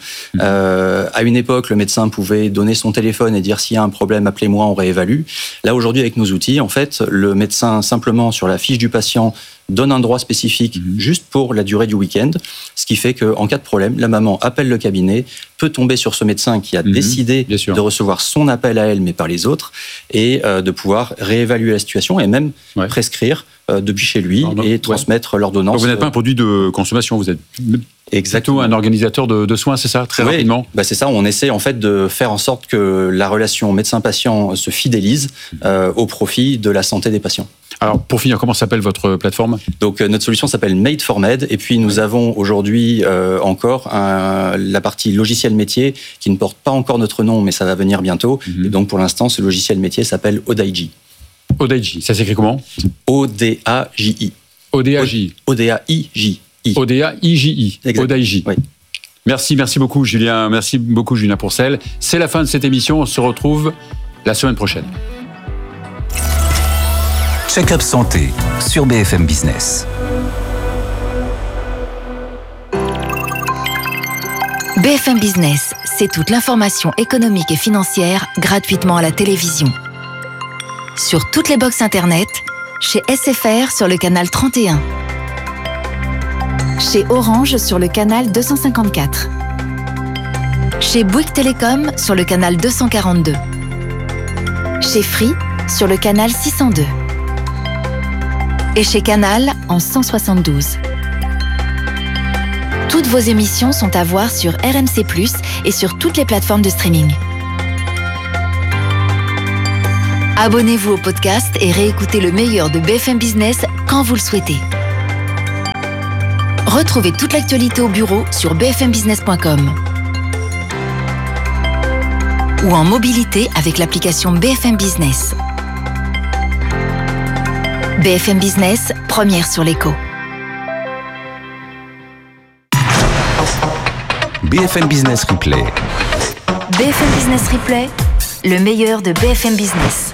À une époque, le médecin pouvait donner son téléphone et dire s'il y a un problème, appelez-moi, on réévalue. Là, aujourd'hui, avec nos outils, en fait, le médecin, simplement sur la fiche du patient, donne un droit spécifique juste pour la durée du week-end, ce qui fait qu'en cas de problème, la maman appelle le cabinet, peut tomber sur ce médecin qui a décidé de recevoir son appel à elle, mais pas les autres, et de pouvoir réévaluer la situation et même prescrire depuis chez lui et transmettre l'ordonnance. Donc vous n'êtes pas un produit de consommation, vous êtes plutôt un organisateur de soins, c'est ça, très rapidement. C'est ça, on essaie en fait de faire en sorte que la relation médecin-patient se fidélise au profit de la santé des patients. Alors, pour finir, comment s'appelle votre plateforme ? Donc, notre solution s'appelle Medformed. Et puis, nous avons aujourd'hui encore la partie logiciel métier qui ne porte pas encore notre nom, mais ça va venir bientôt. Et donc, pour l'instant, ce logiciel métier s'appelle Odaiji. Odaiji, ça s'écrit comment ? O-D-A-J-I. O-D-A-J. O-D-A-I-J. O-D-A-I-J-I. Odaiji. Oui. Merci beaucoup, Julien. Merci beaucoup, Julien Pourcel. C'est la fin de cette émission. On se retrouve la semaine prochaine. Check-up santé sur BFM Business. BFM Business, c'est toute l'information économique et financière gratuitement à la télévision. Sur toutes les box internet, chez SFR sur le canal 31. Chez Orange sur le canal 254. Chez Bouygues Télécom sur le canal 242. Chez Free sur le canal 602. Et chez Canal en 172. Toutes vos émissions sont à voir sur RMC+, et sur toutes les plateformes de streaming. Abonnez-vous au podcast et réécoutez le meilleur de BFM Business quand vous le souhaitez. Retrouvez toute l'actualité au bureau sur bfmbusiness.com ou en mobilité avec l'application BFM Business. BFM Business, première sur l'écho. BFM Business Replay. BFM Business Replay, le meilleur de BFM Business.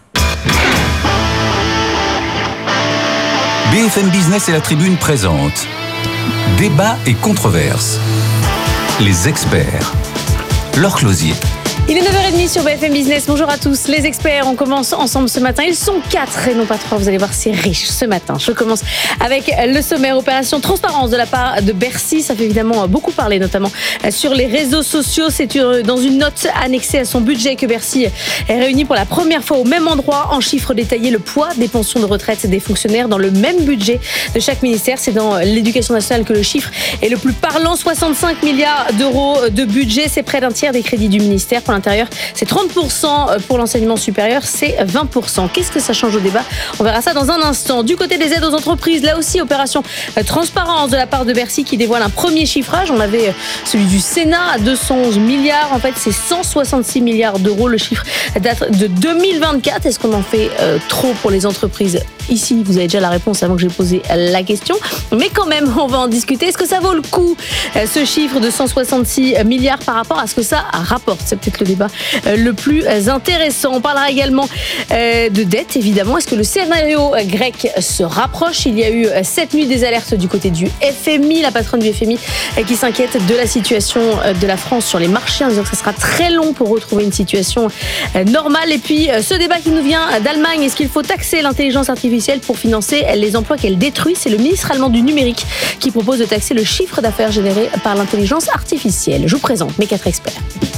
BFM Business et la Tribune présentent Débat et controverses. Les experts. Laure Closier. Il est 9h30 sur BFM Business. Bonjour à tous. Les experts, on commence ensemble ce matin. Ils sont 4 et non pas 3. Vous allez voir, c'est riche ce matin. Je commence avec le sommaire opération transparence de la part de Bercy. Ça fait évidemment beaucoup parler, notamment sur les réseaux sociaux. C'est dans une note annexée à son budget que Bercy est réuni pour la première fois au même endroit, en chiffres détaillés, le poids des pensions de retraite des fonctionnaires dans le même budget de chaque ministère. C'est dans l'éducation nationale que le chiffre est le plus parlant. 65 milliards d'euros de budget, c'est près d'un tiers des crédits du ministère. Pour l'intérieur, c'est 30%, pour l'enseignement supérieur, c'est 20%. Qu'est-ce que ça change au débat ? On verra ça dans un instant. Du côté des aides aux entreprises, là aussi, opération transparence de la part de Bercy qui dévoile un premier chiffrage. On avait celui du Sénat à 211 milliards. En fait, c'est 166 milliards d'euros. Le chiffre date de 2024. Est-ce qu'on en fait trop pour les entreprises ? Ici, vous avez déjà la réponse avant que j'ai posé la question. Mais quand même, on va en discuter. Est-ce que ça vaut le coup, ce chiffre de 166 milliards par rapport à ce que ça rapporte ? C'est peut-être le débat le plus intéressant. On parlera également de dette, évidemment. Est-ce que le scénario grec se rapproche ? Il y a eu cette nuit des alertes du côté du FMI, la patronne du FMI qui s'inquiète de la situation de la France sur les marchés en disant que ça sera très long pour retrouver une situation normale. Et puis, ce débat qui nous vient d'Allemagne, est-ce qu'il faut taxer l'intelligence artificielle pour financer les emplois qu'elle détruit ? C'est le ministre allemand du numérique qui propose de taxer le chiffre d'affaires généré par l'intelligence artificielle. Je vous présente mes 4 experts.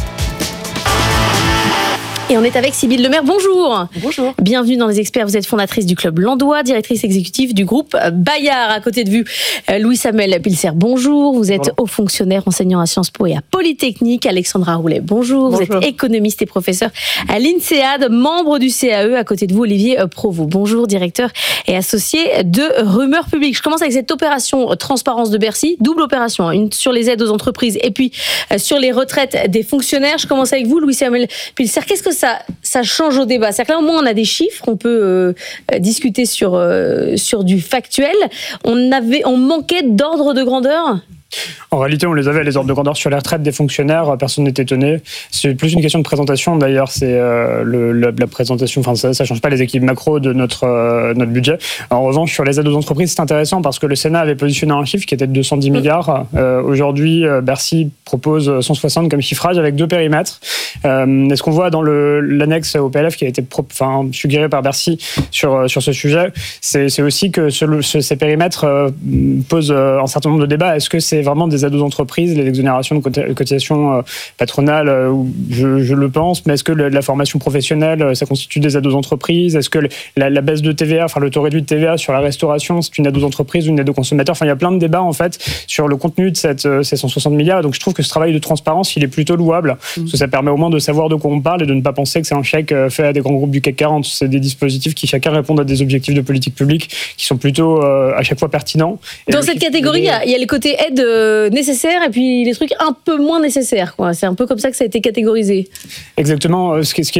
Et on est avec Sybille Lemaire. Bonjour. Bonjour. Bienvenue dans Les Experts. Vous êtes fondatrice du Club Landois, directrice exécutive du groupe Bayard. À côté de vous, Louis-Samuel Pilser. Bonjour. Vous êtes haut fonctionnaire enseignant à Sciences Po et à Polytechnique. Alexandra Roulet. Bonjour. Vous êtes économiste et professeur à l'INSEAD, membre du CAE. À côté de vous, Olivier Provost. Bonjour, directeur et associé de Rumeurs Publiques. Je commence avec cette opération transparence de Bercy. Double opération, une sur les aides aux entreprises et puis sur les retraites des fonctionnaires. Je commence avec vous, Louis-Samuel Pilser. Qu'est-ce que ça change au débat? C'est-à-dire que là, au moins, on a des chiffres, on peut discuter sur du factuel. On manquait d'ordre de grandeur? En réalité, on les avait, les ordres de grandeur sur les retraites des fonctionnaires, personne n'est étonné. C'est plus une question de présentation, d'ailleurs, c'est la présentation, enfin ça change pas les équilibres macro de notre budget. En revanche, sur les aides aux entreprises, c'est intéressant parce que le Sénat avait positionné un chiffre qui était de 210 milliards. Aujourd'hui, Bercy propose 160 comme chiffrage avec 2 périmètres. Est-ce qu'on voit dans l'annexe au PLF qui a été suggéré par Bercy sur ce sujet, c'est aussi que ces périmètres posent un certain nombre de débats. Est-ce que c'est vraiment des aides aux entreprises, les exonérations de cotisations patronales, je le pense, mais est-ce que la formation professionnelle, ça constitue des aides aux entreprises? Est-ce que la baisse de TVA, le taux réduit de TVA sur la restauration, c'est une aide aux entreprises ou une aide aux consommateurs? Il y a plein de débats, en fait, sur le contenu de ces 160 milliards. Donc, je trouve que ce travail de transparence, il est plutôt louable, parce que ça permet au moins de savoir de quoi on parle et de ne pas penser que c'est un chèque fait à des grands groupes du CAC 40. C'est des dispositifs qui chacun répondent à des objectifs de politique publique qui sont plutôt à chaque fois pertinents. Dans cette catégorie, il y a le côté aide nécessaires et puis les trucs un peu moins nécessaires, quoi. C'est un peu comme ça que ça a été catégorisé. Exactement.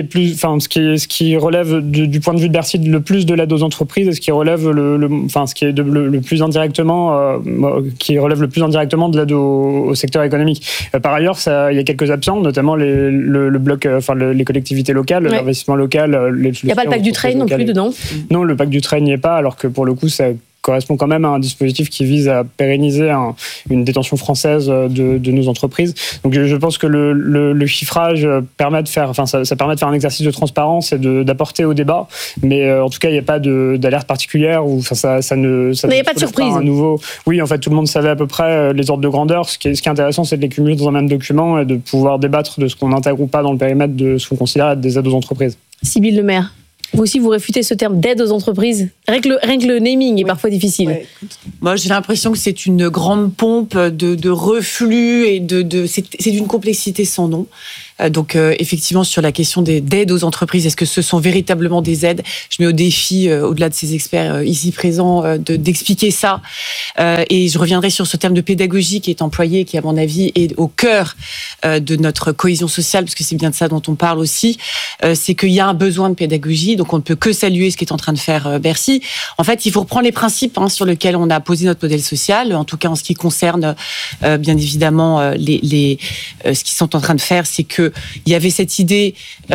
Ce qui relève du point de vue de Bercy le plus de l'aide aux entreprises et ce qui relève ce qui est le plus indirectement, qui relève le plus indirectement de l'aide au secteur économique. Par ailleurs, il y a quelques absents, notamment le bloc, les collectivités locales, l'investissement local. Il n'y a pas le pacte du train non plus dedans. Non, le pacte du train n'y est pas, alors que pour le coup, ça correspond quand même à un dispositif qui vise à pérenniser une détention française de nos entreprises. Donc je pense que le chiffrage permet de faire, ça permet de faire un exercice de transparence et d'apporter au débat, mais en tout cas il n'y a pas d'alerte particulière ou ça ne. Mais il n'y a pas de surprise. Oui, en fait tout le monde savait à peu près les ordres de grandeur. Ce qui est intéressant, c'est de les cumuler dans un même document et de pouvoir débattre de ce qu'on intègre ou pas dans le périmètre de ce qu'on considère être des aides aux entreprises. Sybille Lemaire, vous aussi vous réfutez ce terme d'aide aux entreprises. Rien que le naming est parfois difficile. Ouais. Moi j'ai l'impression que c'est une grande pompe de reflux et c'est d'une complexité sans nom. Donc effectivement sur la question d'aide aux entreprises, est-ce que ce sont véritablement des aides ? Je mets au défi, au-delà de ces experts ici présents, d'expliquer ça. Et je reviendrai sur ce terme de pédagogie qui est employé, qui à mon avis est au cœur de notre cohésion sociale, parce que c'est bien de ça dont on parle aussi. C'est qu'il y a un besoin de pédagogie, donc on ne peut que saluer ce qu'est en train de faire Bercy. En fait, il faut reprendre les principes sur lesquels on a posé notre modèle social, en tout cas en ce qui concerne bien évidemment ce qu'ils sont en train de faire, c'est que il y avait cette idée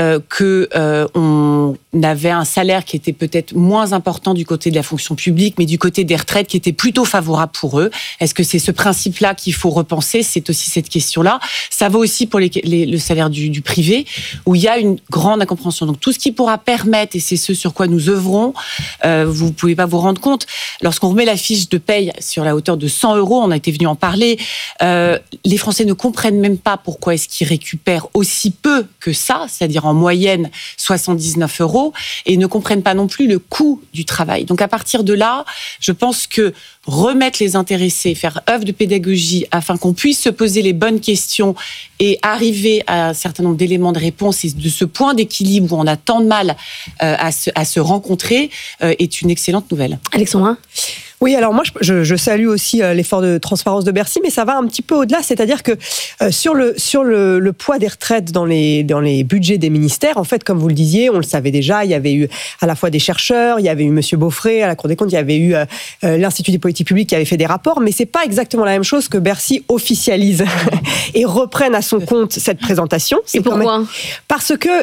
on avait un salaire qui était peut-être moins important du côté de la fonction publique, mais du côté des retraites qui était plutôt favorable pour eux. Est-ce que c'est ce principe-là qu'il faut repenser ? C'est aussi cette question-là. Ça vaut aussi pour le salaire du privé, où il y a une grande incompréhension. Donc tout ce qui pourra permettre, et c'est ce sur quoi nous œuvrons, vous ne pouvez pas vous rendre compte, lorsqu'on remet la fiche de paye sur la hauteur de 100 €, on a été venu en parler, les Français ne comprennent même pas pourquoi est-ce qu'ils récupèrent aussi peu que ça, c'est-à-dire en moyenne 79 €, et ne comprennent pas non plus le coût du travail. Donc à partir de là, je pense que remettre les intéressés, faire œuvre de pédagogie afin qu'on puisse se poser les bonnes questions et arriver à un certain nombre d'éléments de réponse, et de ce point d'équilibre où on a tant de mal à se rencontrer, est une excellente nouvelle. Alexandra ? Oui, alors moi, je salue aussi l'effort de transparence de Bercy, mais ça va un petit peu au-delà. C'est-à-dire que sur le poids des retraites dans les budgets des ministères, en fait, comme vous le disiez, on le savait déjà, il y avait eu à la fois des chercheurs, il y avait eu Monsieur Beaufret à la Cour des comptes, il y avait eu l'Institut des politiques publiques qui avait fait des rapports, mais c'est pas exactement la même chose que Bercy officialise et reprenne à son compte cette présentation. Et pourquoi ? Parce que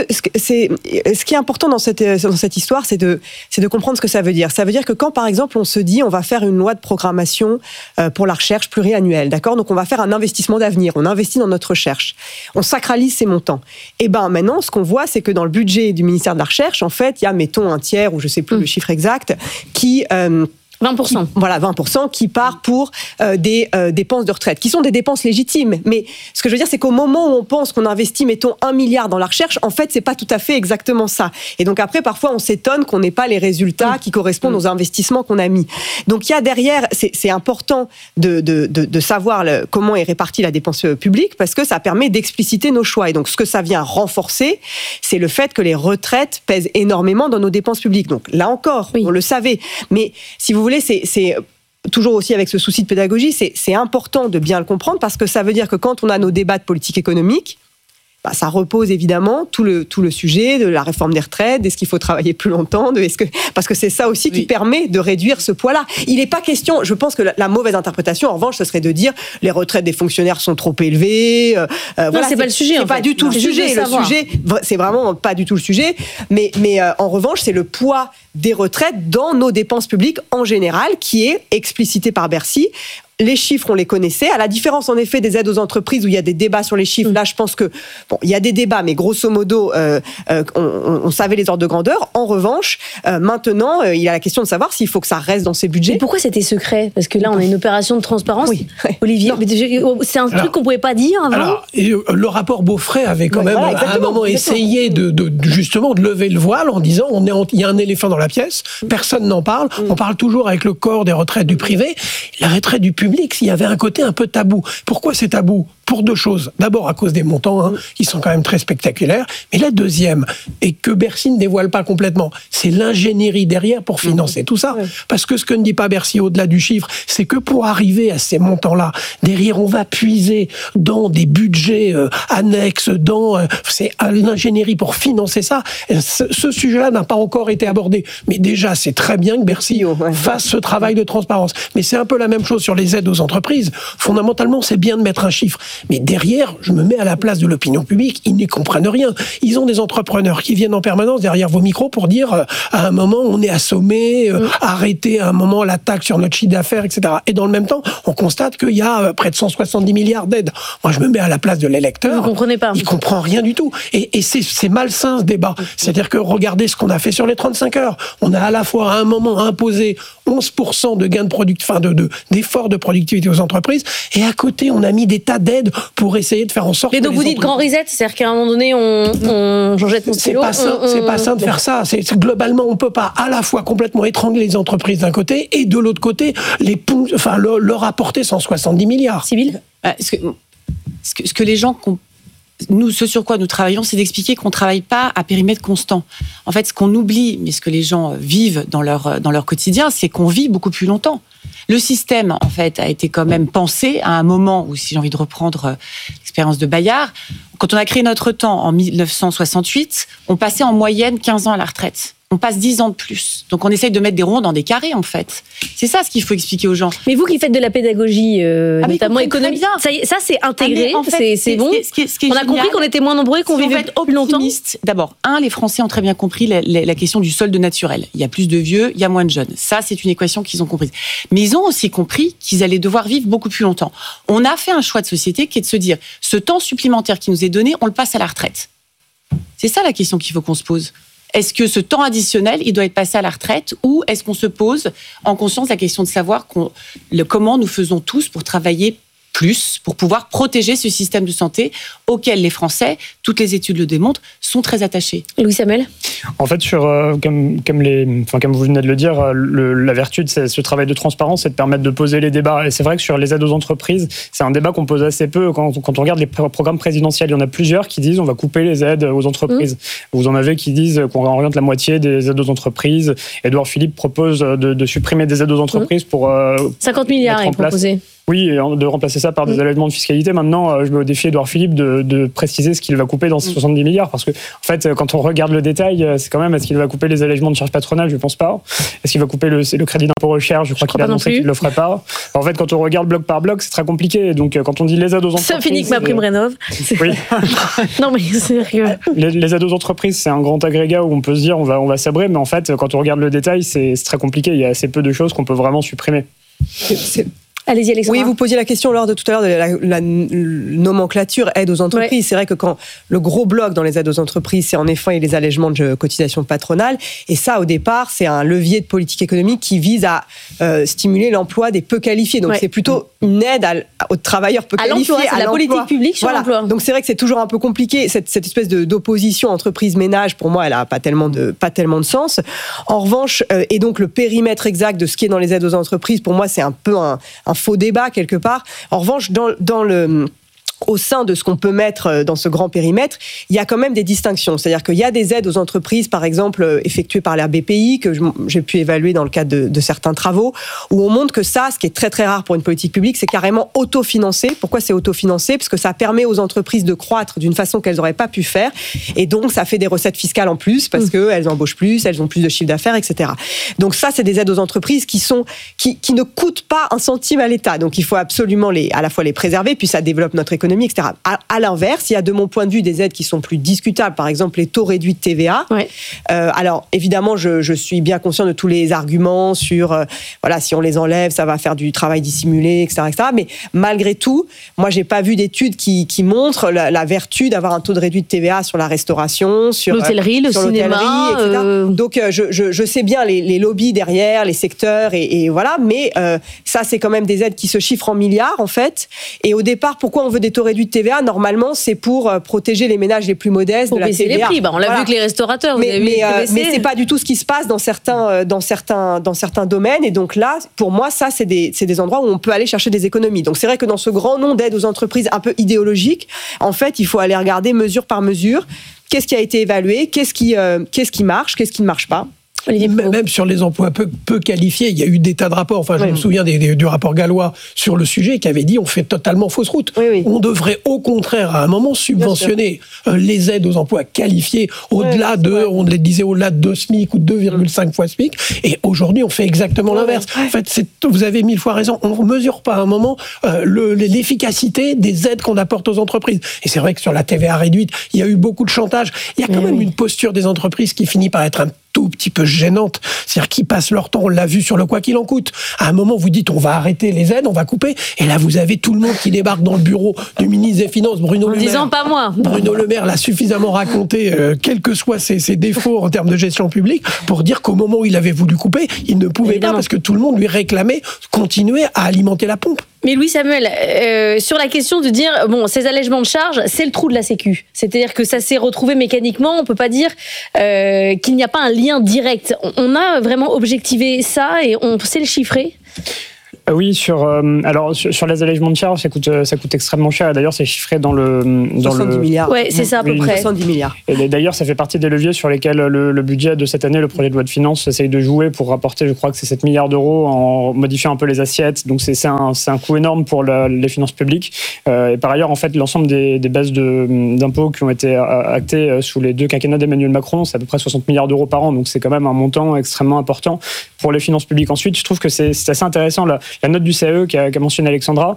ce qui est important dans cette histoire, c'est de comprendre ce que ça veut dire. Ça veut dire que quand, par exemple, on se dit on va faire une loi de programmation pour la recherche pluriannuelle, d'accord ? Donc on va faire un investissement d'avenir, on investit dans notre recherche, on sacralise ces montants. Et ben maintenant, ce qu'on voit, c'est que dans le budget du ministère de la Recherche, en fait, il y a, mettons, un tiers, ou je sais plus le chiffre exact, qui 20%. Voilà, 20% qui part pour des dépenses de retraite, qui sont des dépenses légitimes. Mais ce que je veux dire, c'est qu'au moment où on pense qu'on investit, mettons, 1 milliard dans la recherche, en fait, c'est pas tout à fait exactement ça. Et donc après, parfois, on s'étonne qu'on n'ait pas les résultats qui correspondent aux investissements qu'on a mis. Donc il y a derrière, c'est important de savoir comment est répartie la dépense publique, parce que ça permet d'expliciter nos choix. Et donc ce que ça vient renforcer, c'est le fait que les retraites pèsent énormément dans nos dépenses publiques. Donc là encore, on le savait. Mais si vous voulez, c'est toujours aussi avec ce souci de pédagogie, c'est important de bien le comprendre, parce que ça veut dire que quand on a nos débats de politique économique, ça repose évidemment tout le sujet de la réforme des retraites, est-ce qu'il faut travailler plus longtemps, parce que c'est ça aussi qui permet de réduire ce poids-là. Il n'est pas question, je pense que la mauvaise interprétation, en revanche, ce serait de dire les retraites des fonctionnaires sont trop élevées. Non, c'est pas le sujet. C'est pas du tout le sujet. Le sujet, c'est vraiment pas du tout le sujet. Mais en revanche, c'est le poids des retraites dans nos dépenses publiques en général qui est explicité par Bercy. Les chiffres, on les connaissait. À la différence, en effet, des aides aux entreprises où il y a des débats sur les chiffres. Là, je pense que, il y a des débats, mais grosso modo, on savait les ordres de grandeur. En revanche, maintenant, il y a la question de savoir s'il faut que ça reste dans ces budgets. Mais pourquoi c'était secret ? Parce que là, on a une opération de transparence. Oui. Olivier, c'est un truc qu'on ne pouvait pas dire avant. Alors, le rapport Beaufray avait quand même, à un moment, essayé justement de lever le voile en disant il y a un éléphant dans la pièce, personne n'en parle. On parle toujours avec le corps des retraites du privé. La retraite du public, il y avait un côté un peu tabou. Pourquoi c'est tabou ? Pour deux choses. D'abord, à cause des montants, qui sont quand même très spectaculaires. Mais la deuxième, et que Bercy ne dévoile pas complètement, c'est l'ingénierie derrière pour financer tout ça. Parce que ce que ne dit pas Bercy au-delà du chiffre, c'est que pour arriver à ces montants-là, derrière, on va puiser dans des budgets annexes, c'est l'ingénierie pour financer ça. Ce sujet-là n'a pas encore été abordé. Mais déjà, c'est très bien que Bercy fasse ce travail de transparence. Mais c'est un peu la même chose sur les aides aux entreprises. Fondamentalement, c'est bien de mettre un chiffre. Mais derrière, je me mets à la place de l'opinion publique, ils n'y comprennent rien. Ils ont des entrepreneurs qui viennent en permanence derrière vos micros pour dire à un moment on est assommé, arrêter à un moment la taxe sur notre chiffre d'affaires, etc. Et dans le même temps, on constate qu'il y a près de 170 milliards d'aides. Moi, je me mets à la place de l'électeur. Vous comprenez pas. Il comprend rien du tout. Et c'est malsain ce débat. C'est-à-dire que regardez ce qu'on a fait sur les 35 heures. On a à la fois à un moment imposé 11% de gains de d'efforts de productivité aux entreprises, et à côté, on a mis des tas d'aides pour essayer de faire en sorte. Mais donc vous dites grand reset, c'est-à-dire qu'à un moment donné, on jette mon stylo. C'est pas sain de faire ça. Globalement, on peut pas à la fois complètement étrangler les entreprises d'un côté et de l'autre côté leur apporter 170 milliards. Civil. Ce que les gens ce sur quoi nous travaillons, c'est d'expliquer qu'on ne travaille pas à périmètre constant. En fait, ce qu'on oublie, mais ce que les gens vivent dans leur quotidien, c'est qu'on vit beaucoup plus longtemps. Le système, en fait, a été quand même pensé à un moment où, si j'ai envie de reprendre l'expérience de Bayard, quand on a créé notre temps en 1968, on passait en moyenne 15 ans à la retraite. On passe 10 ans de plus. Donc on essaye de mettre des ronds dans des carrés, en fait. C'est ça ce qu'il faut expliquer aux gens. Mais vous qui faites de la pédagogie, notamment économique, ça c'est intégré, en fait, c'est bon. On a compris qu'on était moins nombreux et qu'on vivait plus longtemps. D'abord, les Français ont très bien compris la question du solde naturel. Il y a plus de vieux, il y a moins de jeunes. Ça, c'est une équation qu'ils ont comprise. Mais ils ont aussi compris qu'ils allaient devoir vivre beaucoup plus longtemps. On a fait un choix de société qui est de se dire, ce temps supplémentaire qui nous est donné, on le passe à la retraite. C'est ça la question qu'il faut qu'on se pose. Est-ce que ce temps additionnel, il doit être passé à la retraite, ou est-ce qu'on se pose en conscience la question de savoir comment nous faisons tous pour travailler plus, pour pouvoir protéger ce système de santé auquel les Français, toutes les études le démontrent, sont très attachés. Louis Samuel ? En fait, comme vous venez de le dire, la vertu de ce travail de transparence, c'est de permettre de poser les débats. Et c'est vrai que sur les aides aux entreprises, c'est un débat qu'on pose assez peu. Quand on regarde les programmes présidentiels, il y en a plusieurs qui disent on va couper les aides aux entreprises. Vous en avez qui disent qu'on oriente la moitié des aides aux entreprises. Édouard Philippe propose de supprimer des aides aux entreprises pour 50 milliards est proposé. Oui, et de remplacer ça par des allègements de fiscalité. Maintenant, je mets au défi Édouard Philippe de préciser ce qu'il va couper dans ces 70 milliards. Parce que, en fait, quand on regarde le détail, c'est quand même, est-ce qu'il va couper les allègements de charges patronales ? Je ne pense pas. Est-ce qu'il va couper le crédit d'impôt recherche ? Je crois qu'il a annoncé qu'il ne le ferait pas. En fait, quand on regarde bloc par bloc, c'est très compliqué. Donc, quand on dit les aides aux entreprises... Ça finit que ma prime rénov'. Oui. Non, mais c'est sérieux. Les aides aux entreprises, c'est un grand agrégat où on peut se dire on va sabrer. Mais en fait, quand on regarde le détail, c'est très compliqué. Il y a assez peu de choses qu'on peut vraiment supprimer. Allez-y, Alexandra. Oui, vous posiez la question lors de tout à l'heure de la nomenclature aide aux entreprises. Ouais. C'est vrai que quand le gros bloc dans les aides aux entreprises, c'est en effet les allègements de cotisations patronales. Et ça, au départ, c'est un levier de politique économique qui vise à stimuler l'emploi des peu qualifiés. Donc, c'est plutôt une aide aux travailleurs peu qualifiés. C'est la politique publique sur l'emploi. Donc, c'est vrai que c'est toujours un peu compliqué. Cette espèce d'opposition entreprise-ménage, pour moi, elle n'a pas tellement de sens. En revanche, et donc le périmètre exact de ce qui est dans les aides aux entreprises, pour moi, c'est un peu un faux débat quelque part. En revanche, au sein de ce qu'on peut mettre dans ce grand périmètre, il y a quand même des distinctions. C'est-à-dire qu'il y a des aides aux entreprises, par exemple, effectuées par la BPI, que j'ai pu évaluer dans le cadre de certains travaux, où on montre que ça, ce qui est très très rare pour une politique publique, c'est carrément autofinancé. Pourquoi c'est autofinancé ? Parce que ça permet aux entreprises de croître d'une façon qu'elles n'auraient pas pu faire. Et donc, ça fait des recettes fiscales en plus, parce qu'elles embauchent plus, elles ont plus de chiffre d'affaires, etc. Donc ça, c'est des aides aux entreprises qui ne coûtent pas un centime à l'État. Donc il faut absolument à la fois les préserver, puis ça développe notre économie, etc. À l'inverse, il y a de mon point de vue des aides qui sont plus discutables, par exemple les taux réduits de TVA. Ouais. Alors évidemment, je suis bien conscient de tous les arguments sur si on les enlève, ça va faire du travail dissimulé, etc., etc. Mais malgré tout, moi j'ai pas vu d'études qui montrent la vertu d'avoir un taux de réduit de TVA sur la restauration, sur l'hôtellerie, le cinéma, etc. Donc je sais bien les lobbies derrière, les secteurs et voilà, mais ça c'est quand même des aides qui se chiffrent en milliards en fait. Et au départ, pourquoi on veut des taux réduits de TVA ? Normalement, c'est pour protéger les ménages les plus modestes de la TVA. Pour baisser les prix. On l'a vu que les restaurateurs. Mais c'est pas du tout ce qui se passe dans certains domaines. Et donc là, pour moi, ça c'est des endroits où on peut aller chercher des économies. Donc c'est vrai que dans ce grand nombre d'aides aux entreprises un peu idéologiques, en fait, il faut aller regarder mesure par mesure. Qu'est-ce qui a été évalué ? Qu'est-ce qui marche ? Qu'est-ce qui ne marche pas ? Même sur les emplois peu qualifiés, il y a eu des tas de rapports. Enfin, je me souviens du rapport Gallois sur le sujet qui avait dit on fait totalement fausse route. On devrait au contraire à un moment subventionner les aides aux emplois qualifiés au-delà on le disait au-delà de 2 SMIC ou 2,5 fois SMIC. Et aujourd'hui, on fait exactement l'inverse. En fait, vous avez 1000 fois raison. On ne mesure pas à un moment l'efficacité des aides qu'on apporte aux entreprises. Et c'est vrai que sur la TVA réduite, il y a eu beaucoup de chantage. Il y a quand même une posture des entreprises qui finit par être un tout petit peu gênante, c'est-à-dire qu'ils passent leur temps, on l'a vu sur le quoi qu'il en coûte. À un moment, vous dites on va arrêter les aides, on va couper, et là vous avez tout le monde qui débarque dans le bureau du ministre des Finances, Bruno Le Maire. En disant pas moi. Bruno Le Maire l'a suffisamment raconté, quels que soient ses défauts en termes de gestion publique, pour dire qu'au moment où il avait voulu couper, il ne pouvait pas parce que tout le monde lui réclamait continuer à alimenter la pompe. Mais Louis Samuel, sur la question de dire, ces allègements de charges, c'est le trou de la Sécu. C'est-à-dire que ça s'est retrouvé mécaniquement, on peut pas dire qu'il n'y a pas un lien direct. On a vraiment objectivé ça et on sait le chiffrer. Oui, sur les allègements de charges, ça coûte extrêmement cher. Et d'ailleurs, c'est chiffré dans le 70 milliards. Ouais, c'est ça à peu près. 70 milliards. Et d'ailleurs, ça fait partie des leviers sur lesquels le budget de cette année, le projet de loi de finances, essaye de jouer pour rapporter, je crois que c'est 7 milliards d'euros en modifiant un peu les assiettes. Donc c'est un coût énorme pour les finances publiques. Et par ailleurs, en fait, l'ensemble des baisses d'impôts qui ont été actées sous les 2 quinquennats d'Emmanuel Macron, c'est à peu près 60 milliards d'euros par an. Donc c'est quand même un montant extrêmement important pour les finances publiques. Ensuite, je trouve que c'est assez intéressant la note du CAE qu'a mentionné Alexandra,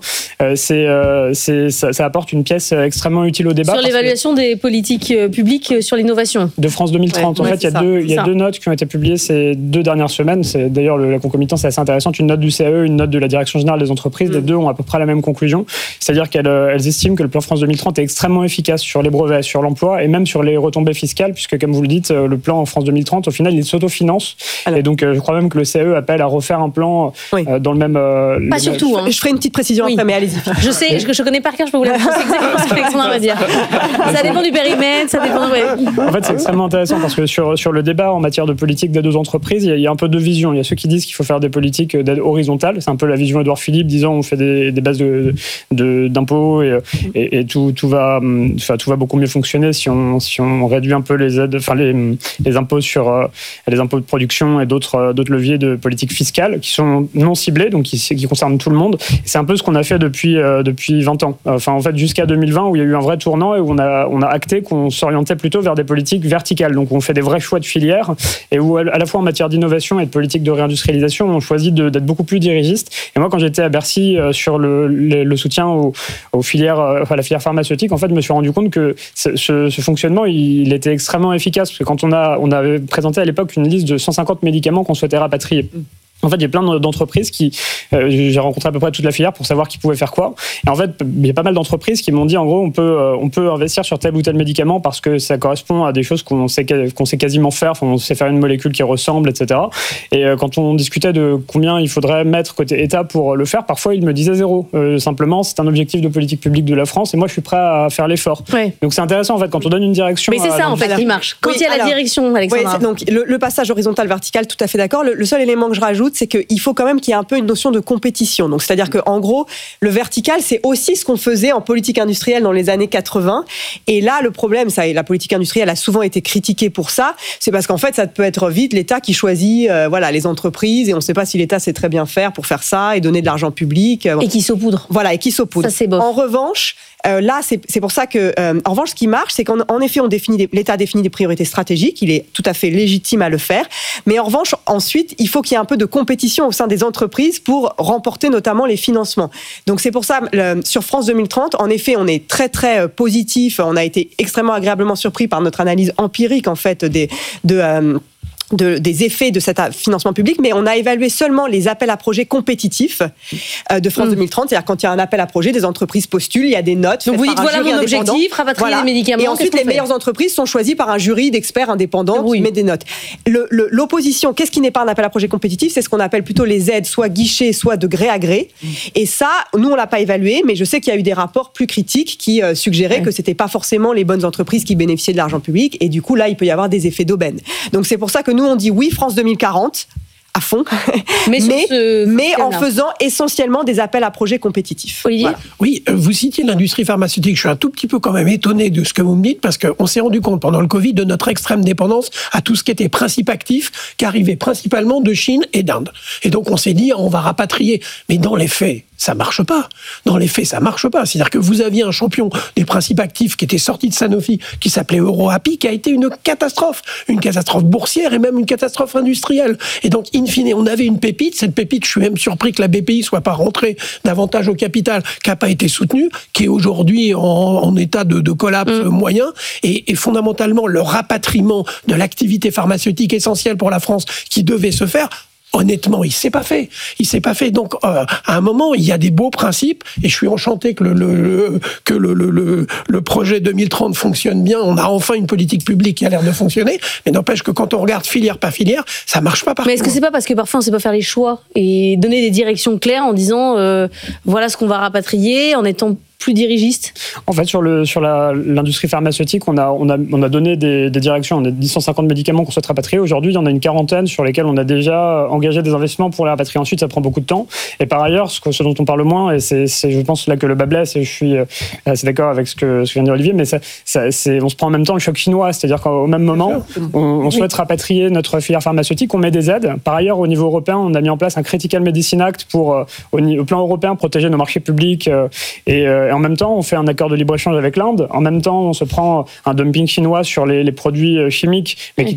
ça apporte une pièce extrêmement utile au débat. Sur l'évaluation des politiques publiques sur l'innovation. De France 2030. En fait, il y a deux notes qui ont été publiées ces 2 dernières semaines. C'est d'ailleurs la concomitance est assez intéressante. Une note du CAE, une note de la Direction générale des entreprises. Les deux ont à peu près la même conclusion. C'est-à-dire qu'elles estiment que le plan France 2030 est extrêmement efficace sur les brevets, sur l'emploi et même sur les retombées fiscales, puisque comme vous le dites, le plan France 2030, au final, il s'autofinance. Et donc, je crois même que le CAE appelle à refaire un plan dans le même... Pas surtout. Je ferai une petite précision après, mais allez-y. Je sais, je connais par cœur, je peux vous la dire. C'est exactement ce qu'Alexandra va dire. Ça dépend du périmètre, ça dépend... En fait, c'est extrêmement intéressant parce que sur le débat en matière de politique d'aide aux entreprises, il y a un peu deux visions. Il y a ceux qui disent qu'il faut faire des politiques d'aide horizontale. C'est un peu la vision Édouard Philippe, disant on fait des bases d'impôts et tout va beaucoup mieux fonctionner si on réduit un peu les aides, enfin les impôts sur les impôts de production et d'autres leviers de politique fiscale qui sont non ciblés, donc qui concernent tout le monde. Et c'est un peu ce qu'on a fait depuis 20 ans. Enfin, en fait, jusqu'à 2020 où il y a eu un vrai tournant et où on a acté qu'on s'orientait plutôt vers des politiques verticales. Donc, on fait des vrais choix de filières et où, à la fois en matière d'innovation et de politique de réindustrialisation, on choisit d'être beaucoup plus dirigiste. Et moi, quand j'étais à Bercy sur le soutien aux filières, à la filière pharmaceutique, en fait, je me suis rendu compte que ce fonctionnement, il était extrêmement efficace. Parce que quand on avait présenté à l'époque une liste de 150 médicaments qu'on souhaitait rapatrier. En fait, il y a plein d'entreprises j'ai rencontré à peu près toute la filière pour savoir qui pouvait faire quoi. Et en fait, il y a pas mal d'entreprises qui m'ont dit, en gros, on peut investir sur tel ou tel médicament parce que ça correspond à des choses qu'on sait quasiment faire. Enfin, on sait faire une molécule qui ressemble, etc. Et quand on discutait de combien il faudrait mettre côté État pour le faire, parfois, ils me disaient 0. Simplement, c'est un objectif de politique publique de la France et moi, je suis prêt à faire l'effort. Ouais. Donc, c'est intéressant, en fait, quand on donne une direction. Mais c'est ça, en fait, qui marche. Quand il y a la direction, Alexandra. Oui, donc, le passage horizontal-vertical, tout à fait d'accord. Le seul élément que je rajoute, c'est qu'il faut quand même qu'il y ait un peu une notion de compétition. Donc, c'est-à-dire qu'en gros, le vertical, c'est aussi ce qu'on faisait en politique industrielle dans les années 80. Et là, le problème, la politique industrielle a souvent été critiquée pour ça. C'est parce qu'en fait, ça peut être vite l'État qui choisit les entreprises et on ne sait pas si l'État sait très bien faire pour faire ça et donner de l'argent public. Et qui saupoudre. Voilà, et qui saupoudre. Ça, c'est beau. En revanche, là, c'est pour ça que, en revanche, ce qui marche, c'est qu'en effet, l'État définit des priorités stratégiques. Il est tout à fait légitime à le faire. Mais en revanche, ensuite, il faut qu'il y ait un peu de compétition au sein des entreprises pour remporter notamment les financements. Donc, c'est pour ça, sur France 2030, en effet, on est très, très positif. On a été extrêmement agréablement surpris par notre analyse empirique, en fait, des effets de cet financement public, mais on a évalué seulement les appels à projets compétitifs de France 2030. C'est-à-dire quand il y a un appel à projet, des entreprises postulent, il y a des notes. Donc vous dites voilà mon objectif, rapatrier les médicaments. Et ensuite, les meilleures entreprises sont choisies par un jury d'experts indépendants qui met des notes. L'opposition, qu'est-ce qui n'est pas un appel à projet compétitif? C'est ce qu'on appelle plutôt les aides, soit guichets, soit de gré à gré. Et ça, nous, on l'a pas évalué, mais je sais qu'il y a eu des rapports plus critiques qui suggéraient que c'était pas forcément les bonnes entreprises qui bénéficiaient de l'argent public. Et du coup, là, il peut y avoir des effets d'aubaine. Donc c'est pour ça que nous, on dit oui, France 2040, à fond, mais en faisant essentiellement des appels à projets compétitifs. Olivier ? Voilà. Oui, vous citiez l'industrie pharmaceutique. Je suis un tout petit peu quand même étonné de ce que vous me dites, parce qu'on s'est rendu compte pendant le Covid de notre extrême dépendance à tout ce qui était principe actif, qui arrivait principalement de Chine et d'Inde. Et donc on s'est dit, on va rapatrier. Mais dans les faits, ça marche pas. Dans les faits, ça marche pas. C'est-à-dire que vous aviez un champion des principes actifs qui était sorti de Sanofi, qui s'appelait EuroAPI, qui a été une catastrophe boursière et même une catastrophe industrielle. Et donc, in fine, on avait une pépite. Cette pépite, je suis même surpris que la BPI soit pas rentrée davantage au capital, qui n'a pas été soutenue, qui est aujourd'hui en état de collapse moyen. Et fondamentalement, le rapatriement de l'activité pharmaceutique essentielle pour la France qui devait se faire, honnêtement, il s'est pas fait. Donc, à un moment, il y a des beaux principes, et je suis enchanté que le projet 2030 fonctionne bien. On a enfin une politique publique qui a l'air de fonctionner, mais n'empêche que quand on regarde filière par filière, ça marche pas partout. Mais est-ce que c'est pas parce que parfois on sait pas faire les choix et donner des directions claires en disant voilà ce qu'on va rapatrier, en étant plus dirigiste? En fait, sur l'industrie pharmaceutique, on a donné des directions. On a 150 médicaments qu'on souhaite rapatrier. Aujourd'hui, il y en a une quarantaine sur lesquels on a déjà engagé des investissements pour les rapatrier. Ensuite, ça prend beaucoup de temps. Et par ailleurs, ce dont on parle moins, et c'est je pense là que le bas blesse, et je suis assez d'accord avec ce que vient de dire Olivier, mais on se prend en même temps le choc chinois. C'est-à-dire qu'au même moment, on souhaite rapatrier notre filière pharmaceutique, on met des aides. Par ailleurs, au niveau européen, on a mis en place un Critical Medicine Act pour, au plan européen, protéger nos marchés publics et en même temps, on fait un accord de libre-échange avec l'Inde. En même temps, on se prend un dumping chinois sur les produits chimiques, mais qui